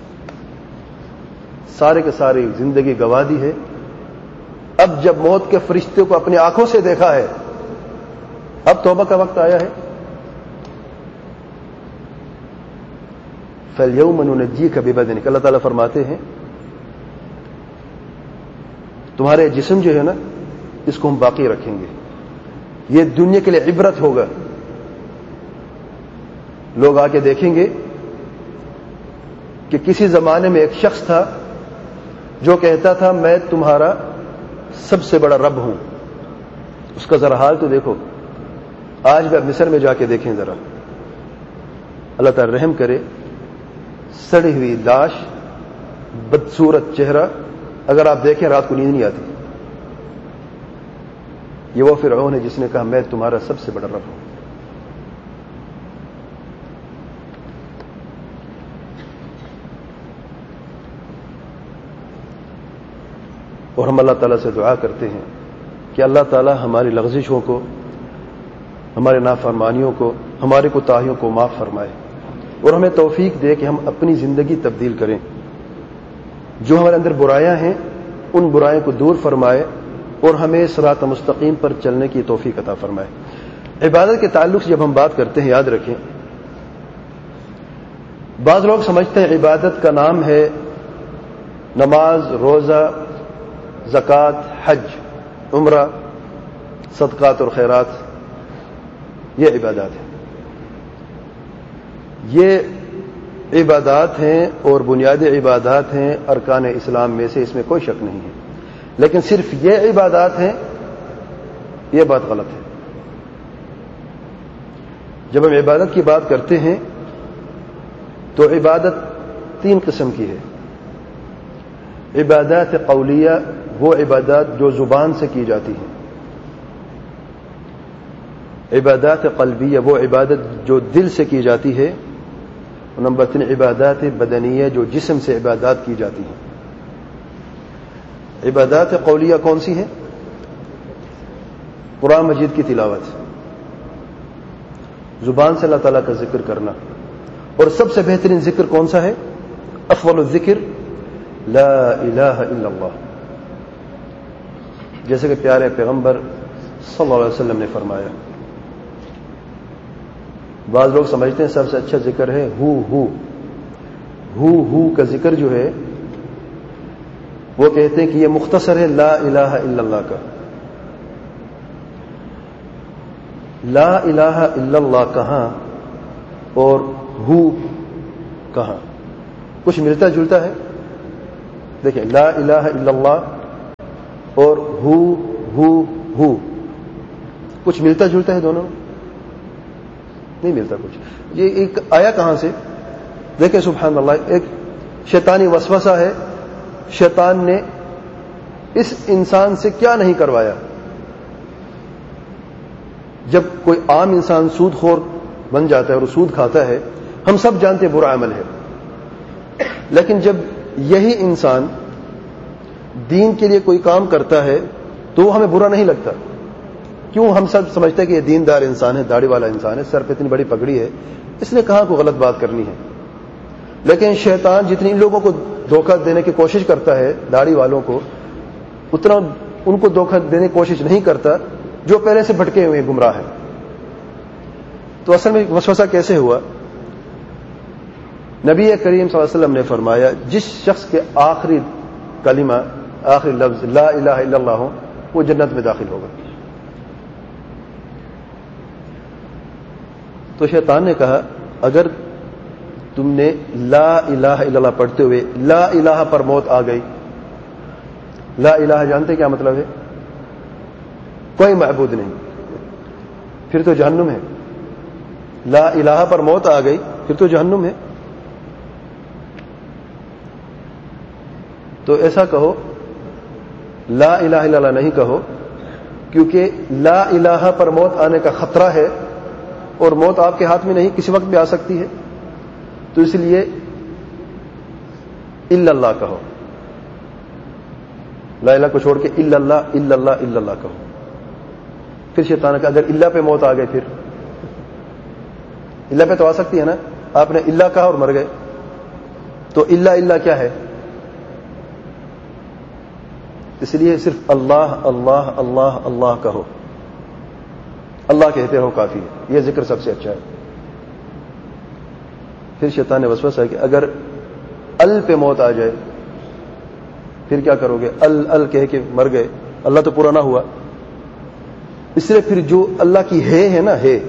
سارے کے ساری زندگی گوا دی ہے. اب جب موت کے فرشتے کو اپنی آنکھوں سے دیکھا ہے، اب توبہ کا وقت آیا ہے. فَالْيَوْمَ نُنَجِّيكَ بِبَدَنِكَ، اللہ تعالیٰ فرماتے ہیں تمہارے جسم جو ہے نا اس کو ہم باقی رکھیں گے. یہ دنیا کے لیے عبرت ہوگا. لوگ آ کے دیکھیں گے کہ کسی زمانے میں ایک شخص تھا جو کہتا تھا میں تمہارا سب سے بڑا رب ہوں. اس کا ذرا حال تو دیکھو. آج بھی آپ مصر میں جا کے دیکھیں ذرا. اللہ تعالی رحم کرے. سڑی ہوئی لاش، بدصورت چہرہ، اگر آپ دیکھیں رات کو نیند نہیں آتی. یہ وہ فرعون ہے جس نے کہا میں تمہارا سب سے بڑا رب ہوں. اور ہم اللہ تعالیٰ سے دعا کرتے ہیں کہ اللہ تعالیٰ ہماری لغزشوں کو، ہمارے نافرمانیوں کو، ہماری کوتاہیوں کو معاف فرمائے اور ہمیں توفیق دے کہ ہم اپنی زندگی تبدیل کریں. جو ہمارے اندر برائیاں ہیں ان برائیوں کو دور فرمائے اور ہمیں صراط مستقیم پر چلنے کی توفیق عطا فرمائے. عبادت کے تعلق سے جب ہم بات کرتے ہیں، یاد رکھیں بعض لوگ سمجھتے ہیں عبادت کا نام ہے نماز، روزہ، زکوٰۃ، حج، عمرہ، صدقات اور خیرات. یہ عبادات ہیں. یہ عبادات ہیں اور بنیادی عبادات ہیں ارکان اسلام میں سے، اس میں کوئی شک نہیں ہے. لیکن صرف یہ عبادات ہیں، یہ بات غلط ہے. جب ہم عبادت کی بات کرتے ہیں تو عبادت 3 قسم کی ہے. عبادات قولیہ، وہ عبادات جو زبان سے کی جاتی ہیں. عبادات قلبیہ، وہ عبادت جو دل سے کی جاتی ہے. اور نمبر 3 عبادات بدنیہ، جو جسم سے عبادات کی جاتی ہیں. عبادات قولیہ کون سی ہیں؟ قرآن مجید کی تلاوت، زبان سے اللہ تعالیٰ کا ذکر کرنا. اور سب سے بہترین ذکر کون سا ہے؟ افضل الذکر لا الہ الا اللہ، جیسے کہ پیارے پیغمبر صلی اللہ علیہ وسلم نے فرمایا. بعض لوگ سمجھتے ہیں سب سے اچھا ذکر ہے ہو کا ذکر جو ہے وہ کہتے ہیں کہ یہ مختصر ہے لا الہ الا اللہ کا. لا الہ الا اللہ کہاں اور ہو کہاں؟ کچھ ملتا جلتا ہے. دیکھیں لا الہ الا اللہ اور ہو کچھ ملتا جلتا ہے دونوں میں؟ نہیں ملتا کچھ. یہ ایک آیا کہاں سے؟ دیکھیں سبحان اللہ، ایک شیطانی وسوسہ ہے. شیطان نے اس انسان سے کیا نہیں کروایا. جب کوئی عام انسان سود خور بن جاتا ہے اور سود کھاتا ہے، ہم سب جانتے ہیں برا عمل ہے، لیکن جب یہی انسان دین کے لیے کوئی کام کرتا ہے تو وہ ہمیں برا نہیں لگتا. کیوں؟ ہم سب سمجھتے ہیں کہ یہ دیندار انسان ہے، داڑھی والا انسان ہے، سر پہ اتنی بڑی پگڑی ہے، اس نے کہاں کو غلط بات کرنی ہے. لیکن شیطان جتنی ان لوگوں کو دھوکہ دینے کی کوشش کرتا ہے، داڑھی والوں کو، اتنا ان کو دھوکہ دینے کی کوشش نہیں کرتا جو پہلے سے بھٹکے ہوئے گمراہ ہیں. تو اصل میں وسوسہ کیسے ہوا؟ نبی کریم صلی اللہ علیہ وسلم نے فرمایا جس شخص کے آخری کلمہ، آخری لفظ لا الہ الا اللہ ہو، وہ جنت میں داخل ہوگا. تو شیطان نے کہا اگر تم نے لا الہ الا اللہ پڑھتے ہوئے لا الہ پر موت آ گئی. لا الہ جانتے کیا مطلب ہے؟ کوئی معبود نہیں، پھر تو جہنم ہے. لا الہ پر موت آ گئی پھر تو جہنم ہے. تو ایسا کہو لا الہ الا اللہ نہیں کہو، کیونکہ لا الہ پر موت آنے کا خطرہ ہے اور موت آپ کے ہاتھ میں نہیں، کسی وقت بھی آ سکتی ہے. تو اس لیے الا اللہ کہو، لا الہ کو چھوڑ کے الا اللہ الا اللہ الا اللہ کہو. پھر شیطان کا اگر اللہ پہ موت آ گئے، پھر اللہ پہ تو آ سکتی ہے نا، آپ نے اللہ کہا اور مر گئے، تو اللہ کیا ہے؟ اس لیے صرف اللہ اللہ اللہ اللہ کہو، اللہ کہتے رہو کافی ہے، یہ ذکر سب سے اچھا ہے. پھر شیطان نے وسوسہ ہے کہ اگر ال پہ موت آ جائے پھر کیا کرو گے؟ ال کہہ کے مر گئے، اللہ تو پورا نہ ہوا. اس لیے پھر جو اللہ کی ہے نا، ہے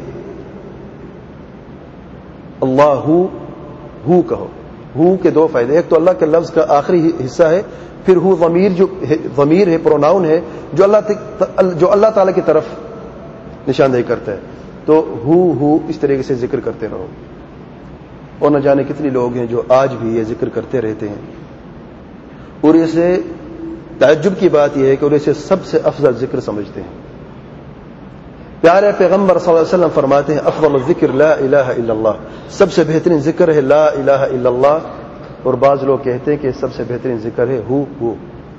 اللہ ہو کہو. ہو کے دو فائدے، ایک تو اللہ کے لفظ کا آخری حصہ ہے، پھر ہو ضمیر ہے، پروناؤن ہے جو اللہ تعالی کی طرف نشاندہی کرتا ہے. تو ہو اس طریقے سے ذکر کرتے رہو. اور نہ جانے کتنے لوگ ہیں جو آج بھی یہ ذکر کرتے رہتے ہیں. اور اسے تعجب کی بات یہ ہے کہ اور اسے سب سے افضل ذکر سمجھتے ہیں. پیارے پیغمبر صلی اللہ علیہ وسلم فرماتے ہیں افضل الذکر لا الہ الا اللہ، سب سے بہترین ذکر ہے لا الہ الا اللہ. اور بعض لوگ کہتے ہیں کہ سب سے بہترین ذکر ہے ہو.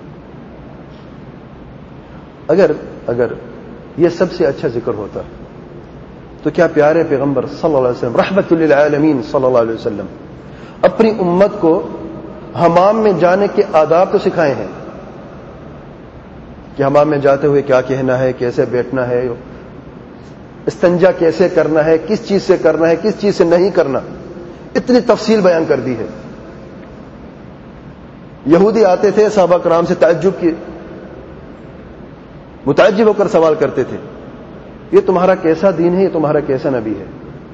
اگر یہ سب سے اچھا ذکر ہوتا تو کیا پیارے پیغمبر صلی اللہ علیہ وسلم رحمت للعالمین صلی اللہ علیہ وسلم اپنی امت کو حمام میں جانے کے آداب تو سکھائے ہیں کہ حمام میں جاتے ہوئے کیا کہنا ہے، کیسے بیٹھنا ہے، استنجا کیسے کرنا ہے، کس چیز سے کرنا ہے، کس چیز سے نہیں کرنا، اتنی تفصیل بیان کر دی ہے. یہودی آتے تھے صحابہ کرام سے متعجب ہو کر سوال کرتے تھے یہ تمہارا کیسا دین ہے، یہ تمہارا کیسا نبی ہے،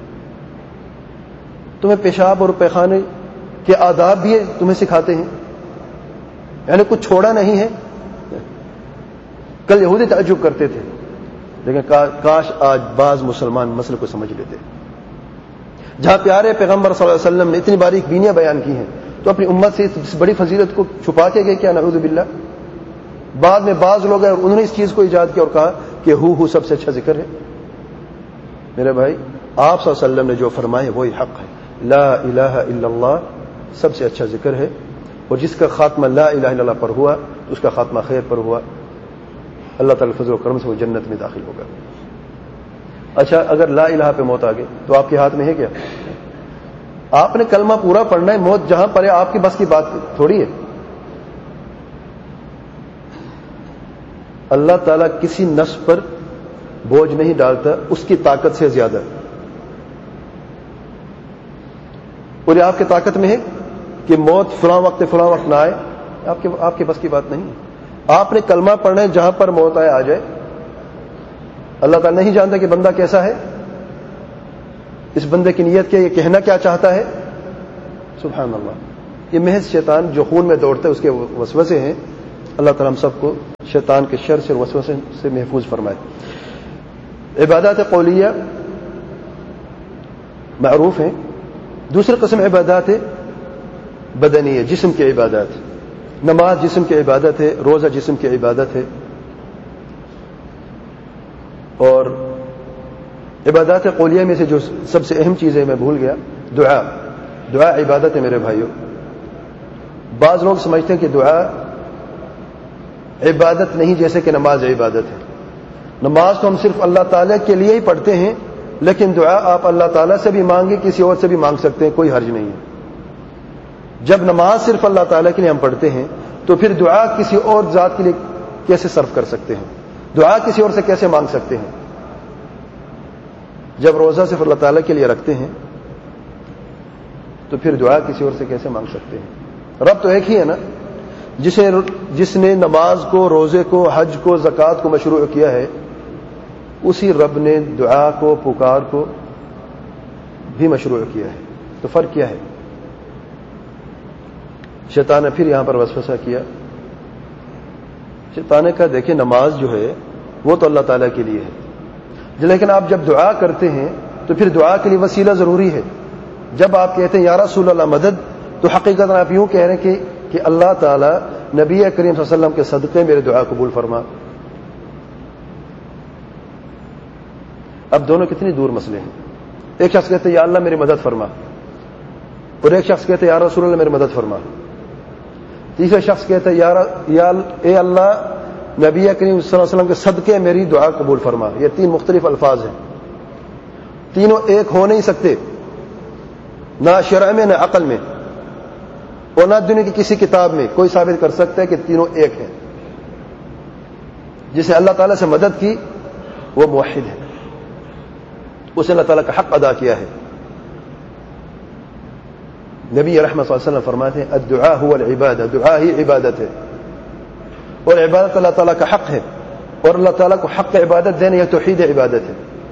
تمہیں پیشاب اور پیخانے کے آداب بھی تمہیں سکھاتے ہیں، یعنی کچھ چھوڑا نہیں ہے. کل یہودی تعجب کرتے تھے، لیکن کاش آج بعض مسلمان مسئلے کو سمجھ لیتے. جہاں پیارے پیغمبر صلی اللہ علیہ وسلم نے اتنی باریک بینیاں بیان کی ہیں تو اپنی امت سے اس بڑی فضیلت کو چھپا کے گئے کیا؟ نعوذ باللہ. بعد میں بعض لوگ ہیں انہوں نے اس چیز کو ایجاد کیا اور کہا کہ ہو سب سے اچھا ذکر ہے. میرے بھائی آپ صلی اللہ علیہ وسلم نے جو فرمائے وہی حق ہے. لا الہ الا اللہ سب سے اچھا ذکر ہے، اور جس کا خاتمہ لا الہ الا اللہ پر ہوا تو اس کا خاتمہ خیر پر ہوا. اللہ تعالی فضل و کرم سے وہ جنت میں داخل ہوگا. اچھا اگر لا الہ پہ موت آ گئی تو آپ کے ہاتھ میں ہے کیا؟ آپ نے کلمہ پورا پڑھنا ہے، موت جہاں پڑے آپ کی بس کی بات تھوڑی ہے. اللہ تعالیٰ کسی نفس پر بوجھ نہیں ڈالتا اس کی طاقت سے زیادہ، اور یہ آپ کی طاقت میں ہے کہ موت فلاں وقت نہ آئے، آپ کے بس کی بات نہیں ہے. آپ نے کلمہ پڑھنا ہے، جہاں پر موت آئے آ جائے. اللہ تعالیٰ نہیں جانتا کہ بندہ کیسا ہے، اس بندے کی نیت کیا، یہ کہنا کیا چاہتا ہے. سبحان اللہ. یہ محض شیطان جو خون میں دوڑتا ہے اس کے وسوسے ہیں. اللہ تعالیٰ ہم سب کو شیطان کے شر سے اور وسوسے سے محفوظ فرمائے. عبادات قولیہ معروف ہیں. دوسری قسم عبادات بدنی ہے، جسم کی عبادات. نماز جسم کی عبادت ہے، روزہ جسم کی عبادت ہے. اور عبادات قولیہ میں سے جو سب سے اہم چیز ہے میں بھول گیا، دعا عبادت ہے میرے بھائیوں. بعض لوگ سمجھتے ہیں کہ دعا عبادت نہیں، جیسے کہ نماز عبادت ہے. نماز تو ہم صرف اللہ تعالیٰ کے لیے ہی پڑھتے ہیں، لیکن دعا آپ اللہ تعالیٰ سے بھی مانگیں، کسی اور سے بھی مانگ سکتے ہیں، کوئی حرج نہیں ہے. جب نماز صرف اللہ تعالیٰ کے لیے ہم پڑھتے ہیں تو پھر دعا کسی اور ذات کے لیے کیسے صرف کر سکتے ہیں؟ دعا کسی اور سے کیسے مانگ سکتے ہیں؟ جب روزہ صرف اللہ تعالیٰ کے لیے رکھتے ہیں تو پھر دعا کسی اور سے کیسے مانگ سکتے ہیں؟ رب تو ایک ہی ہے نا. جس نے نماز کو، روزے کو، حج کو، زکوٰۃ کو مشروع کیا ہے، اسی رب نے دعا کو، پکار کو بھی مشروع کیا ہے. تو فرق کیا ہے؟ شیطان نے پھر یہاں پر وسوسہ کیا. شیطان نے کہا دیکھیں نماز جو ہے وہ تو اللہ تعالیٰ کے لیے ہے، لیکن آپ جب دعا کرتے ہیں تو پھر دعا کے لیے وسیلہ ضروری ہے. جب آپ کہتے ہیں یا رسول اللہ مدد، تو حقیقت آپ یوں کہہ رہے ہیں کہ اللہ تعالیٰ نبی کریم صلی اللہ علیہ وسلم کے صدقے میرے دعا قبول فرما. اب دونوں کتنی دور مسئلے ہیں. ایک شخص کہتے ہیں یا اللہ میری مدد فرما، اور ایک شخص کہتے ہیں یا رسول اللہ میری مدد فرما. تیسرا شخص کہتا ہے اے اللہ نبی کریم صلی اللہ علیہ وسلم کے صدقے میری دعا قبول فرما. یہ تین مختلف الفاظ ہیں، تینوں ایک ہو نہیں سکتے، نہ شرع میں، نہ عقل میں، اور نہ دنیا کی کسی کتاب میں کوئی ثابت کر سکتا ہے کہ تینوں ایک ہیں. جسے اللہ تعالیٰ سے مدد کی وہ موحد ہے، اسے اللہ تعالیٰ کا حق ادا کیا ہے. نبی رحمت صلی اللہ علیہ وسلم فرماتے ہیں الدعاء هو العبادہ، دعا ہی عبادت ہے، اور عبادت اللہ تعالیٰ کا حق ہے، اور اللہ تعالیٰ کو حق عبادت دینا یہ توحید عبادت ہے.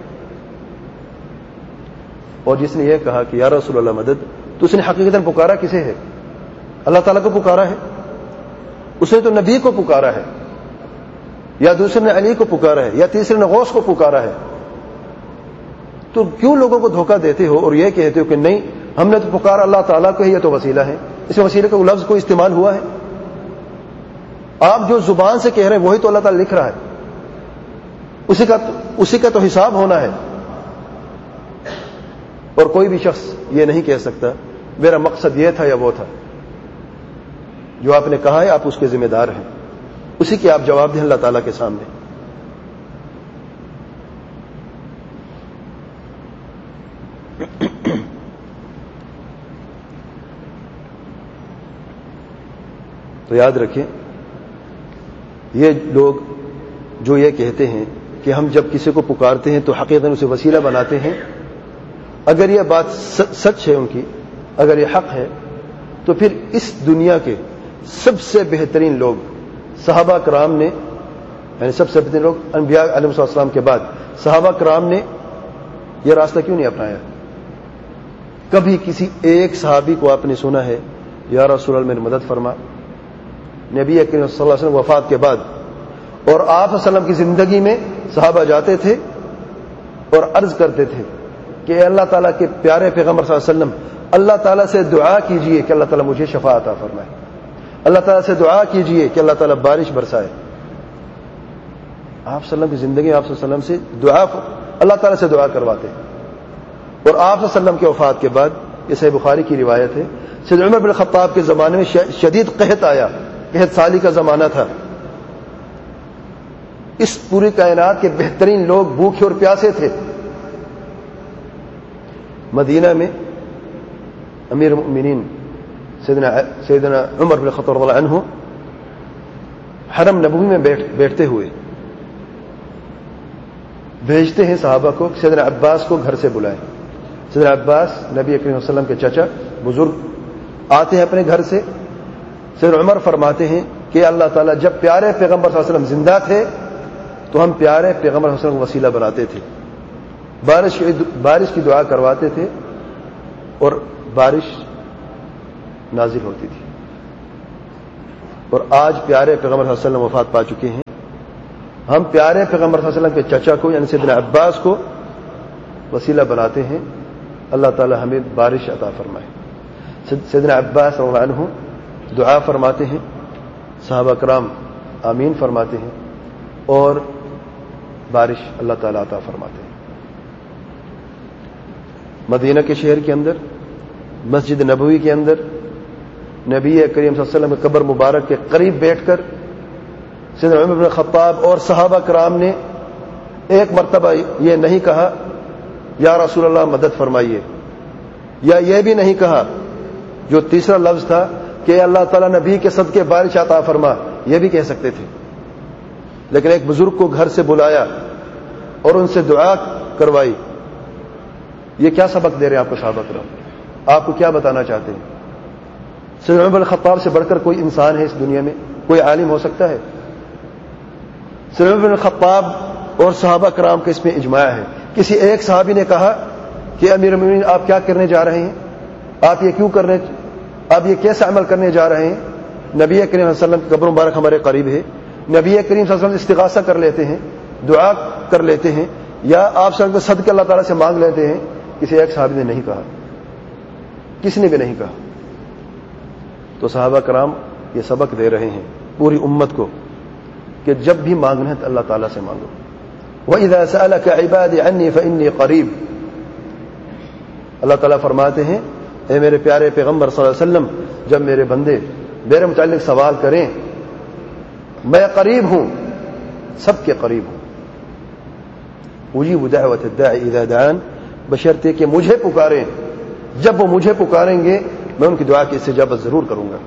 اور جس نے یہ کہا کہ یا رسول اللہ مدد، تو اس نے حقیقتاً پکارا کسے ہے؟ اللہ تعالیٰ کو پکارا ہے. اس نے تو نبی کو پکارا ہے، یا دوسرے نے علی کو پکارا ہے، یا تیسرے نے غوث کو پکارا ہے. تو کیوں لوگوں کو دھوکہ دیتے ہو اور یہ کہتے ہو کہ نہیں ہم نے تو پکارا اللہ تعالیٰ کو ہی، یہ تو وسیلہ ہے؟ اس میں وسیلے کا لفظ کو استعمال ہوا ہے؟ آپ جو زبان سے کہہ رہے ہیں وہی تو اللہ تعالیٰ لکھ رہا ہے، اسی کا تو حساب ہونا ہے. اور کوئی بھی شخص یہ نہیں کہہ سکتا میرا مقصد یہ تھا یا وہ تھا. جو آپ نے کہا ہے آپ اس کے ذمہ دار ہیں، اسی کے آپ جواب دیں اللہ تعالیٰ کے سامنے. تو یاد رکھیں یہ لوگ جو یہ کہتے ہیں کہ ہم جب کسی کو پکارتے ہیں تو حقیقتاً اسے وسیلہ بناتے ہیں، اگر یہ بات سچ ہے ان کی، اگر یہ حق ہے، تو پھر اس دنیا کے سب سے بہترین لوگ صحابہ کرام نے، یعنی سب سے بہترین لوگ انبیاء علیہ السلام کے بعد صحابہ کرام نے یہ راستہ کیوں نہیں اپنایا؟ کبھی کسی ایک صحابی کو آپ نے سنا ہے یا رسول اللہ میری مدد فرما؟ نبی کریم صلی اللہ علیہ وسلم وفات کے بعد اور آپ صلی اللہ علیہ وسلم کی زندگی میں صحابہ جاتے تھے اور عرض کرتے تھے کہ اللہ تعالیٰ کے پیارے پیغمبر صلی اللہ علیہ وسلم اللہ تعالیٰ سے دعا کیجئے کہ اللہ تعالیٰ مجھے شفاعت عطا فرمائے، اللہ تعالیٰ سے دعا کیجئے کہ اللہ تعالیٰ بارش برسائے. آپ صلی اللہ علیہ وسلم کی زندگی آپ صلی اللہ علیہ وسلم سے دعا، اللہ تعالیٰ سے دعا کرواتے. اور آپ صلی اللہ علیہ وسلم کے وفات کے بعد، یہ صحیح بخاری کی روایت ہے، سید عمر بن خطاب کے زمانے میں شدید قحط آیا، قحط سالی کا زمانہ تھا. اس پوری کائنات کے بہترین لوگ بھوکے اور پیاسے تھے. مدینہ میں امیر المؤمنین سیدنا عمر بن خطاب رضی اللہ عنہ حرم نبوی میں بیٹھتے ہوئے بھیجتے ہیں صحابہ کو سیدنا عباس کو گھر سے بلائیں. سیدنا عباس نبی کریم صلی اللہ علیہ وسلم کے چچا بزرگ آتے ہیں اپنے گھر سے. سیدنا عمر فرماتے ہیں کہ اللہ تعالیٰ جب پیارے پیغمبر صلی اللہ علیہ وسلم زندہ تھے تو ہم پیارے پیغمبر صلی اللہ علیہ وسلم کو وسیلہ بناتے تھے، بارش کی دعا کرواتے تھے اور بارش نازل ہوتی تھی. اور آج پیارے پیغمبر صلی اللہ علیہ وسلم وفات پا چکے ہیں. ہم پیارے پیغمبر صلی اللہ علیہ وسلم کے چچا کو یعنی سیدنا عباس کو وسیلہ بناتے ہیں. اللہ تعالی ہمیں بارش عطا فرمائے. سیدنا عباس رضی اللہ عنہ دعا فرماتے ہیں, صحابہ کرام آمین فرماتے ہیں, اور بارش اللہ تعالی عطا فرماتے ہیں. مدینہ کے شہر کے اندر مسجد نبوی کے اندر نبی کریم صلی اللہ علیہ وسلم کے قبر مبارک کے قریب بیٹھ کر سیدنا عمر بن خطاب اور صحابہ کرام نے ایک مرتبہ یہ نہیں کہا یا رسول اللہ مدد فرمائیے, یا یہ بھی نہیں کہا جو تیسرا لفظ تھا کہ اللہ تعالیٰ نبی کے صدقے بارش عطا فرما, یہ بھی کہہ سکتے تھے. لیکن ایک بزرگ کو گھر سے بلایا اور ان سے دعا کروائی. یہ کیا سبق دے رہے ہیں آپ کو صحابہ کرام؟ آپ کو کیا بتانا چاہتے ہیں؟ سیدنا عمر بن خطاب سے بڑھ کر کوئی انسان ہے اس دنیا میں؟ کوئی عالم ہو سکتا ہے؟ سیدنا عمر بن خطاب اور صحابہ کرام کا اس میں اجماع ہے. کسی ایک صحابی نے کہا کہ امیر المومنین آپ کیا کرنے جا رہے ہیں, آپ یہ کیسا عمل کرنے جا رہے ہیں؟ نبی کریم صلی اللہ علیہ وسلم کی قبر مبارک ہمارے قریب ہے, نبی کریم صلی اللہ علیہ وسلم استغاثہ کر لیتے ہیں, دعا کر لیتے ہیں, یا آپ صلی اللہ علیہ وسلم صدقے اللہ تعالیٰ سے مانگ لیتے ہیں. کسی ایک صحابی نے نہیں کہا, کسی نے بھی نہیں کہا. تو صحابہ کرام یہ سبق دے رہے ہیں پوری امت کو کہ جب بھی مانگنا ہے تو اللہ تعالیٰ سے مانگو. وَإِذَا سَأَلَكَ عِبَادِي عَنِّي فَإِنِّي قَرِيبٌ. اللہ تعالیٰ فرماتے ہیں اے میرے پیارے پیغمبر صلی اللہ علیہ وسلم, جب میرے بندے میرے متعلق سوال کریں میں قریب ہوں, سب کے قریب ہوں. اجیب دعوت الداعی اذا دعان, بشرطے کہ مجھے پکاریں, جب وہ مجھے پکاریں گے میں ان کی دعا کی استجابت ضرور کروں گا.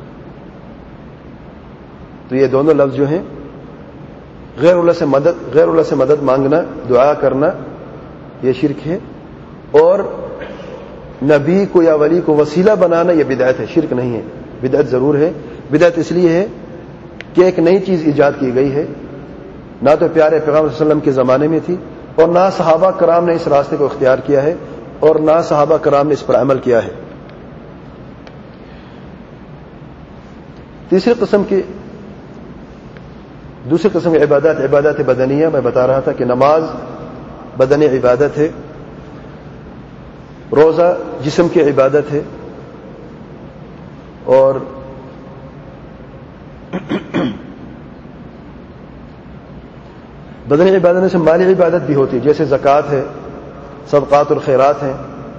تو یہ دونوں لفظ جو ہیں غیر اللہ سے مدد مانگنا, دعا کرنا, یہ شرک ہے. اور نبی کو یا ولی کو وسیلہ بنانا یہ بدعت ہے, شرک نہیں ہے. بدعت ضرور ہے. بدعت اس لیے ہے کہ ایک نئی چیز ایجاد کی گئی ہے, نہ تو پیارے پیغمبر صلی اللہ علیہ وسلم کے زمانے میں تھی, اور نہ صحابہ کرام نے اس راستے کو اختیار کیا ہے, اور نہ صحابہ کرام نے اس پر عمل کیا ہے. دوسری قسم کی عبادات بدنیہ. میں بتا رہا تھا کہ نماز بدنی عبادت ہے, روزہ جسم کی عبادت ہے, اور بدنی عبادت سے مالی عبادت بھی ہوتی ہے, جیسے زکوٰۃ ہے, صدقات اور خیرات ہیں,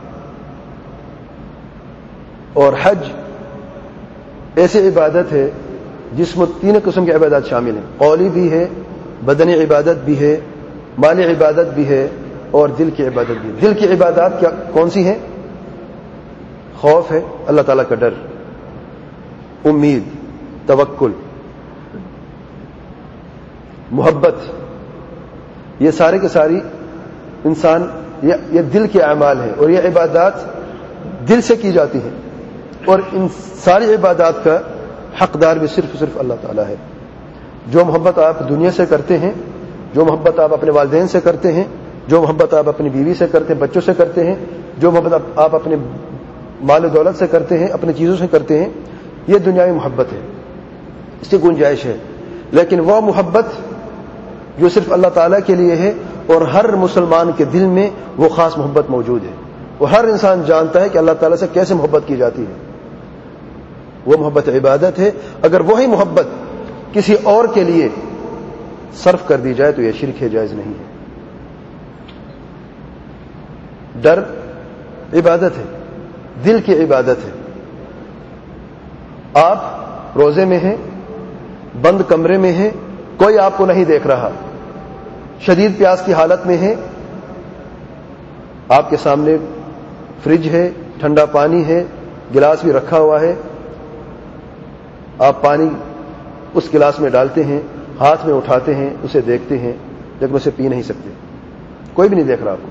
اور حج ایسی عبادت ہے جس میں تین قسم کی عبادات شامل ہیں. قولی بھی ہے, بدنی عبادت بھی ہے, مالی عبادت بھی ہے, اور دل کی عبادت بھی. دل کی عبادات کون سی ہیں؟ خوف ہے, اللہ تعالیٰ کا ڈر, امید, توکل, محبت, یہ سارے کے ساری انسان یہ دل کے اعمال ہیں, اور یہ عبادات دل سے کی جاتی ہیں. اور ان ساری عبادات کا حقدار بھی صرف اللہ تعالیٰ ہے. جو محبت آپ دنیا سے کرتے ہیں, جو محبت آپ اپنے والدین سے کرتے ہیں, جو محبت آپ اپنی بیوی سے کرتے ہیں, بچوں سے کرتے ہیں, جو محبت آپ اپنے مال و دولت سے کرتے ہیں, اپنی چیزوں سے کرتے ہیں, یہ دنیاوی محبت ہے, اس کی گنجائش ہے. لیکن وہ محبت جو صرف اللہ تعالیٰ کے لیے ہے, اور ہر مسلمان کے دل میں وہ خاص محبت موجود ہے. وہ ہر انسان جانتا ہے کہ اللہ تعالیٰ سے کیسے محبت کی جاتی ہے. وہ محبت عبادت ہے. اگر وہی محبت کسی اور کے لیے صرف کر دی جائے تو یہ شرک ہے, جائز نہیں ہے. ڈر عبادت ہے, دل کی عبادت ہے. آپ روزے میں ہیں, بند کمرے میں ہیں, کوئی آپ کو نہیں دیکھ رہا, شدید پیاس کی حالت میں ہیں, آپ کے سامنے فریج ہے, ٹھنڈا پانی ہے, گلاس بھی رکھا ہوا ہے, آپ پانی اس گلاس میں ڈالتے ہیں, ہاتھ میں اٹھاتے ہیں, اسے دیکھتے ہیں, لیکن اسے پی نہیں سکتے. کوئی بھی نہیں دیکھ رہا آپ کو,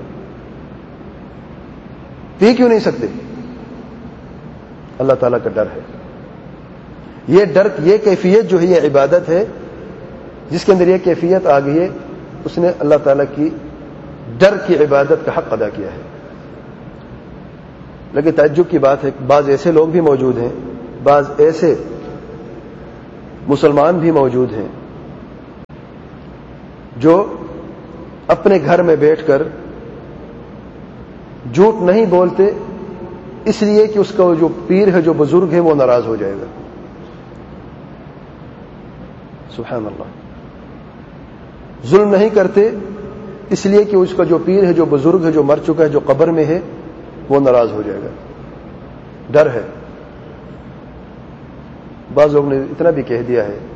پی کیوں نہیں سکتے؟ اللہ تعالیٰ کا ڈر ہے. یہ ڈر, یہ کیفیت جو ہے یہ عبادت ہے. جس کے اندر یہ کیفیت آ گئی ہے اس نے اللہ تعالیٰ کی ڈر کی عبادت کا حق ادا کیا ہے. لیکن تعجب کی بات ہے, بعض ایسے لوگ بھی موجود ہیں, بعض ایسے مسلمان بھی موجود ہیں جو اپنے گھر میں بیٹھ کر جھوٹ نہیں بولتے اس لیے کہ اس کا جو پیر ہے، جو بزرگ ہے، وہ ناراض ہو جائے گا. سبحان اللہ. ظلم نہیں کرتے اس لیے کہ اس کا جو پیر ہے، جو بزرگ ہے، جو مر چکا ہے، جو قبر میں ہے، وہ ناراض ہو جائے گا. ڈر ہے. بعض لوگوں نے اتنا بھی کہہ دیا ہے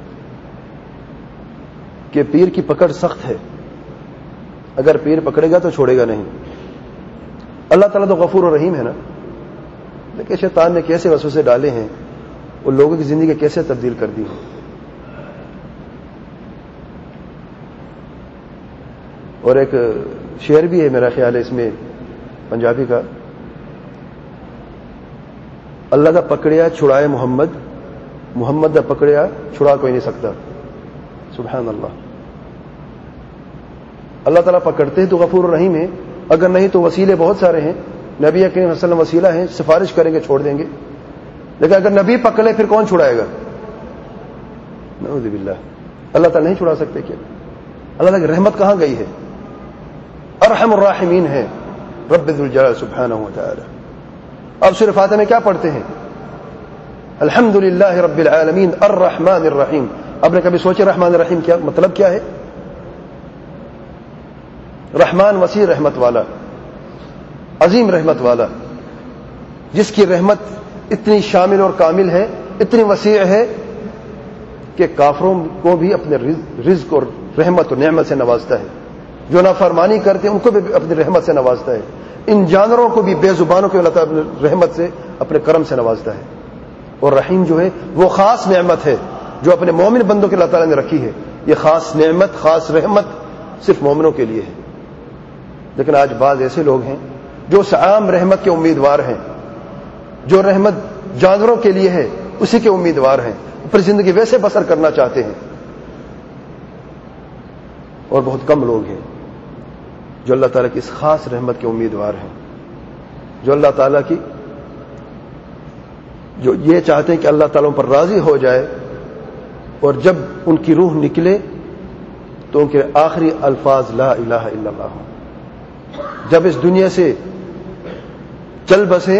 کہ پیر کی پکڑ سخت ہے، اگر پیر پکڑے گا تو چھوڑے گا نہیں. اللہ تعالیٰ تو غفور و رحیم ہے نا، لیکن شیطان نے کیسے وسوسے ڈالے ہیں اور لوگوں کی زندگی کیسے تبدیل کر دی ہے. اور ایک شعر بھی ہے میرا خیال ہے اس میں پنجابی کا، اللہ دا پکڑیا چھڑائے محمد، محمد دا پکڑیا چھڑا کوئی نہیں سکتا. سبحان اللہ. اللہ تعالیٰ پکڑتے ہیں تو غفور الرحیم ہے، اگر نہیں تو وسیلے بہت سارے ہیں. نبی کریم صلی اللہ علیہ وسلم وسیلہ ہیں، سفارش کریں گے چھوڑ دیں گے. لیکن اگر نبی پکڑے پھر کون چھڑائے گا؟ نعوذ باللہ. اللہ تعالیٰ نہیں چھڑا سکتے کیا؟ اللہ تعالیٰ کی رحمت کہاں گئی ہے؟ ارحم الراحمین ہے رب ذو الجلال سبحانہ وتعالی. اب سورہ فاتحہ میں کیا پڑھتے ہیں؟ الحمدللہ رب العالمین الرحمن الرحیم. اب نے کبھی سوچے رحمان الرحیم کیا مطلب کیا ہے؟ رحمان وسیع رحمت والا، عظیم رحمت والا، جس کی رحمت اتنی شامل اور کامل ہے، اتنی وسیع ہے کہ کافروں کو بھی اپنے رزق اور رحمت اور نعمت سے نوازتا ہے. جو نافرمانی کرتے ہیں ان کو بھی اپنی رحمت سے نوازتا ہے. ان جانوروں کو بھی، بے زبانوں کو اللہ تعالیٰ اپنی رحمت سے، اپنے کرم سے نوازتا ہے. اور رحیم جو ہے وہ خاص نعمت ہے جو اپنے مومن بندوں کے اللہ تعالیٰ نے رکھی ہے. یہ خاص نعمت، خاص رحمت صرف مومنوں کے لیے ہے. لیکن آج بعض ایسے لوگ ہیں جو اس عام رحمت کے امیدوار ہیں، جو رحمت جانوروں کے لیے ہے اسی کے امیدوار ہیں، پھر زندگی ویسے بسر کرنا چاہتے ہیں. اور بہت کم لوگ ہیں جو اللہ تعالیٰ کی اس خاص رحمت کے امیدوار ہیں، جو اللہ تعالیٰ کی، جو یہ چاہتے ہیں کہ اللہ تعالیٰ پر راضی ہو جائے، اور جب ان کی روح نکلے تو ان کے آخری الفاظ لا الہ الا اللہ ہوں. جب اس دنیا سے چل بسیں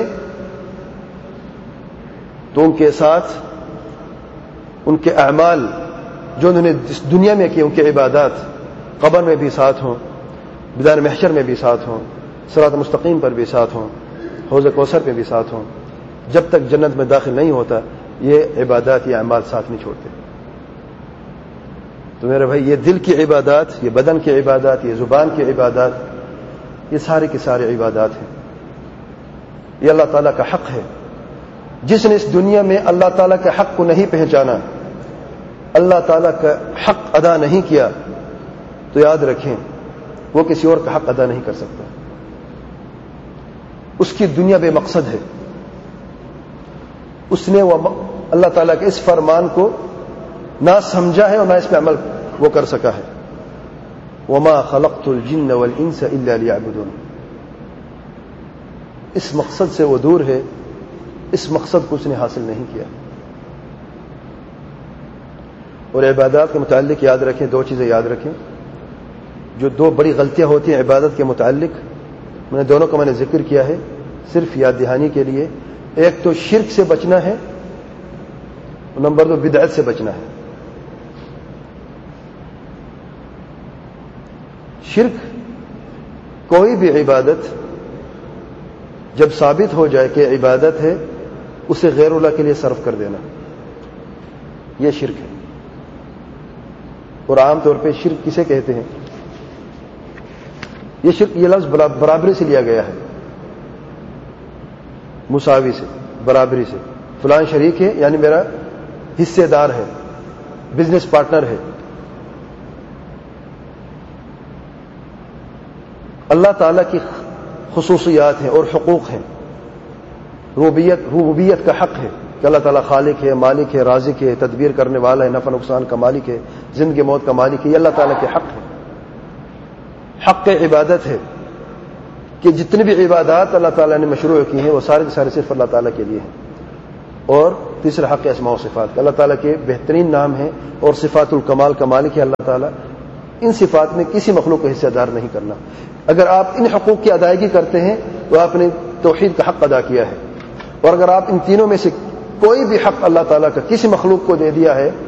تو ان کے ساتھ ان کے اعمال جو انہوں نے اس دنیا میں کیے، ان کے عبادات قبر میں بھی ساتھ ہوں، میدان محشر میں بھی ساتھ ہوں، صراط مستقیم پر بھی ساتھ ہوں، حوض کوثر پہ بھی ساتھ ہوں. جب تک جنت میں داخل نہیں ہوتا یہ عبادات، یہ اعمال ساتھ نہیں چھوڑتے. تو میرے بھائی، یہ دل کی عبادات، یہ بدن کی عبادات، یہ زبان کی عبادات، یہ سارے کی سارے عبادات ہیں. یہ اللہ تعالیٰ کا حق ہے. جس نے اس دنیا میں اللہ تعالیٰ کے حق کو نہیں پہچانا، اللہ تعالیٰ کا حق ادا نہیں کیا، تو یاد رکھیں وہ کسی اور کا حق ادا نہیں کر سکتا. اس کی دنیا بے مقصد ہے. اس نے اللہ تعالیٰ کے اس فرمان کو نہ سمجھا ہے اور نہ اس پہ عمل وہ کر سکا ہے. وما خلقت الجن والانس الا ليعبدون. اس مقصد سے وہ دور ہے، اس مقصد کو اس نے حاصل نہیں کیا. اور عبادات کے متعلق یاد رکھیں، دو چیزیں یاد رکھیں جو دو بڑی غلطیاں ہوتی ہیں عبادت کے متعلق. میں نے دونوں کا ذکر کیا ہے صرف یاد دہانی کے لیے. ایک تو شرک سے بچنا ہے، اور نمبر دو بدعت سے بچنا ہے. شرک، کوئی بھی عبادت جب ثابت ہو جائے کہ عبادت ہے، اسے غیر اللہ کے لیے صرف کر دینا، یہ شرک ہے. اور عام طور پہ شرک کسے کہتے ہیں؟ یہ شرک، یہ لفظ برابری سے لیا گیا ہے، مساوی سے، برابری سے. فلان شریک ہے یعنی میرا حصے دار ہے، بزنس پارٹنر ہے. اللہ تعالیٰ کی خصوصیات ہیں اور حقوق ہیں. ربوبیت کا حق ہے کہ اللہ تعالیٰ خالق ہے، مالک ہے، رازق ہے، تدبیر کرنے والا ہے، نفع نقصان کا مالک ہے، زندگی موت کا مالک ہے. یہ اللہ تعالیٰ کے حق ہے. حق عبادت ہے کہ جتنی بھی عبادات اللہ تعالیٰ نے مشروع کی ہیں وہ سارے کے سارے صرف اللہ تعالیٰ کے لیے ہیں. اور تیسرا حق اسماء و صفات کا. اللہ تعالیٰ کے بہترین نام ہیں اور صفات الکمال کا مالک ہے اللہ تعالیٰ. ان صفات میں کسی مخلوق کو حصہ دار نہیں کرنا. اگر آپ ان حقوق کی ادائیگی کرتے ہیں تو آپ نے توحید کا حق ادا کیا ہے. اور اگر آپ ان تینوں میں سے کوئی بھی حق اللہ تعالیٰ کا کسی مخلوق کو دے دیا ہے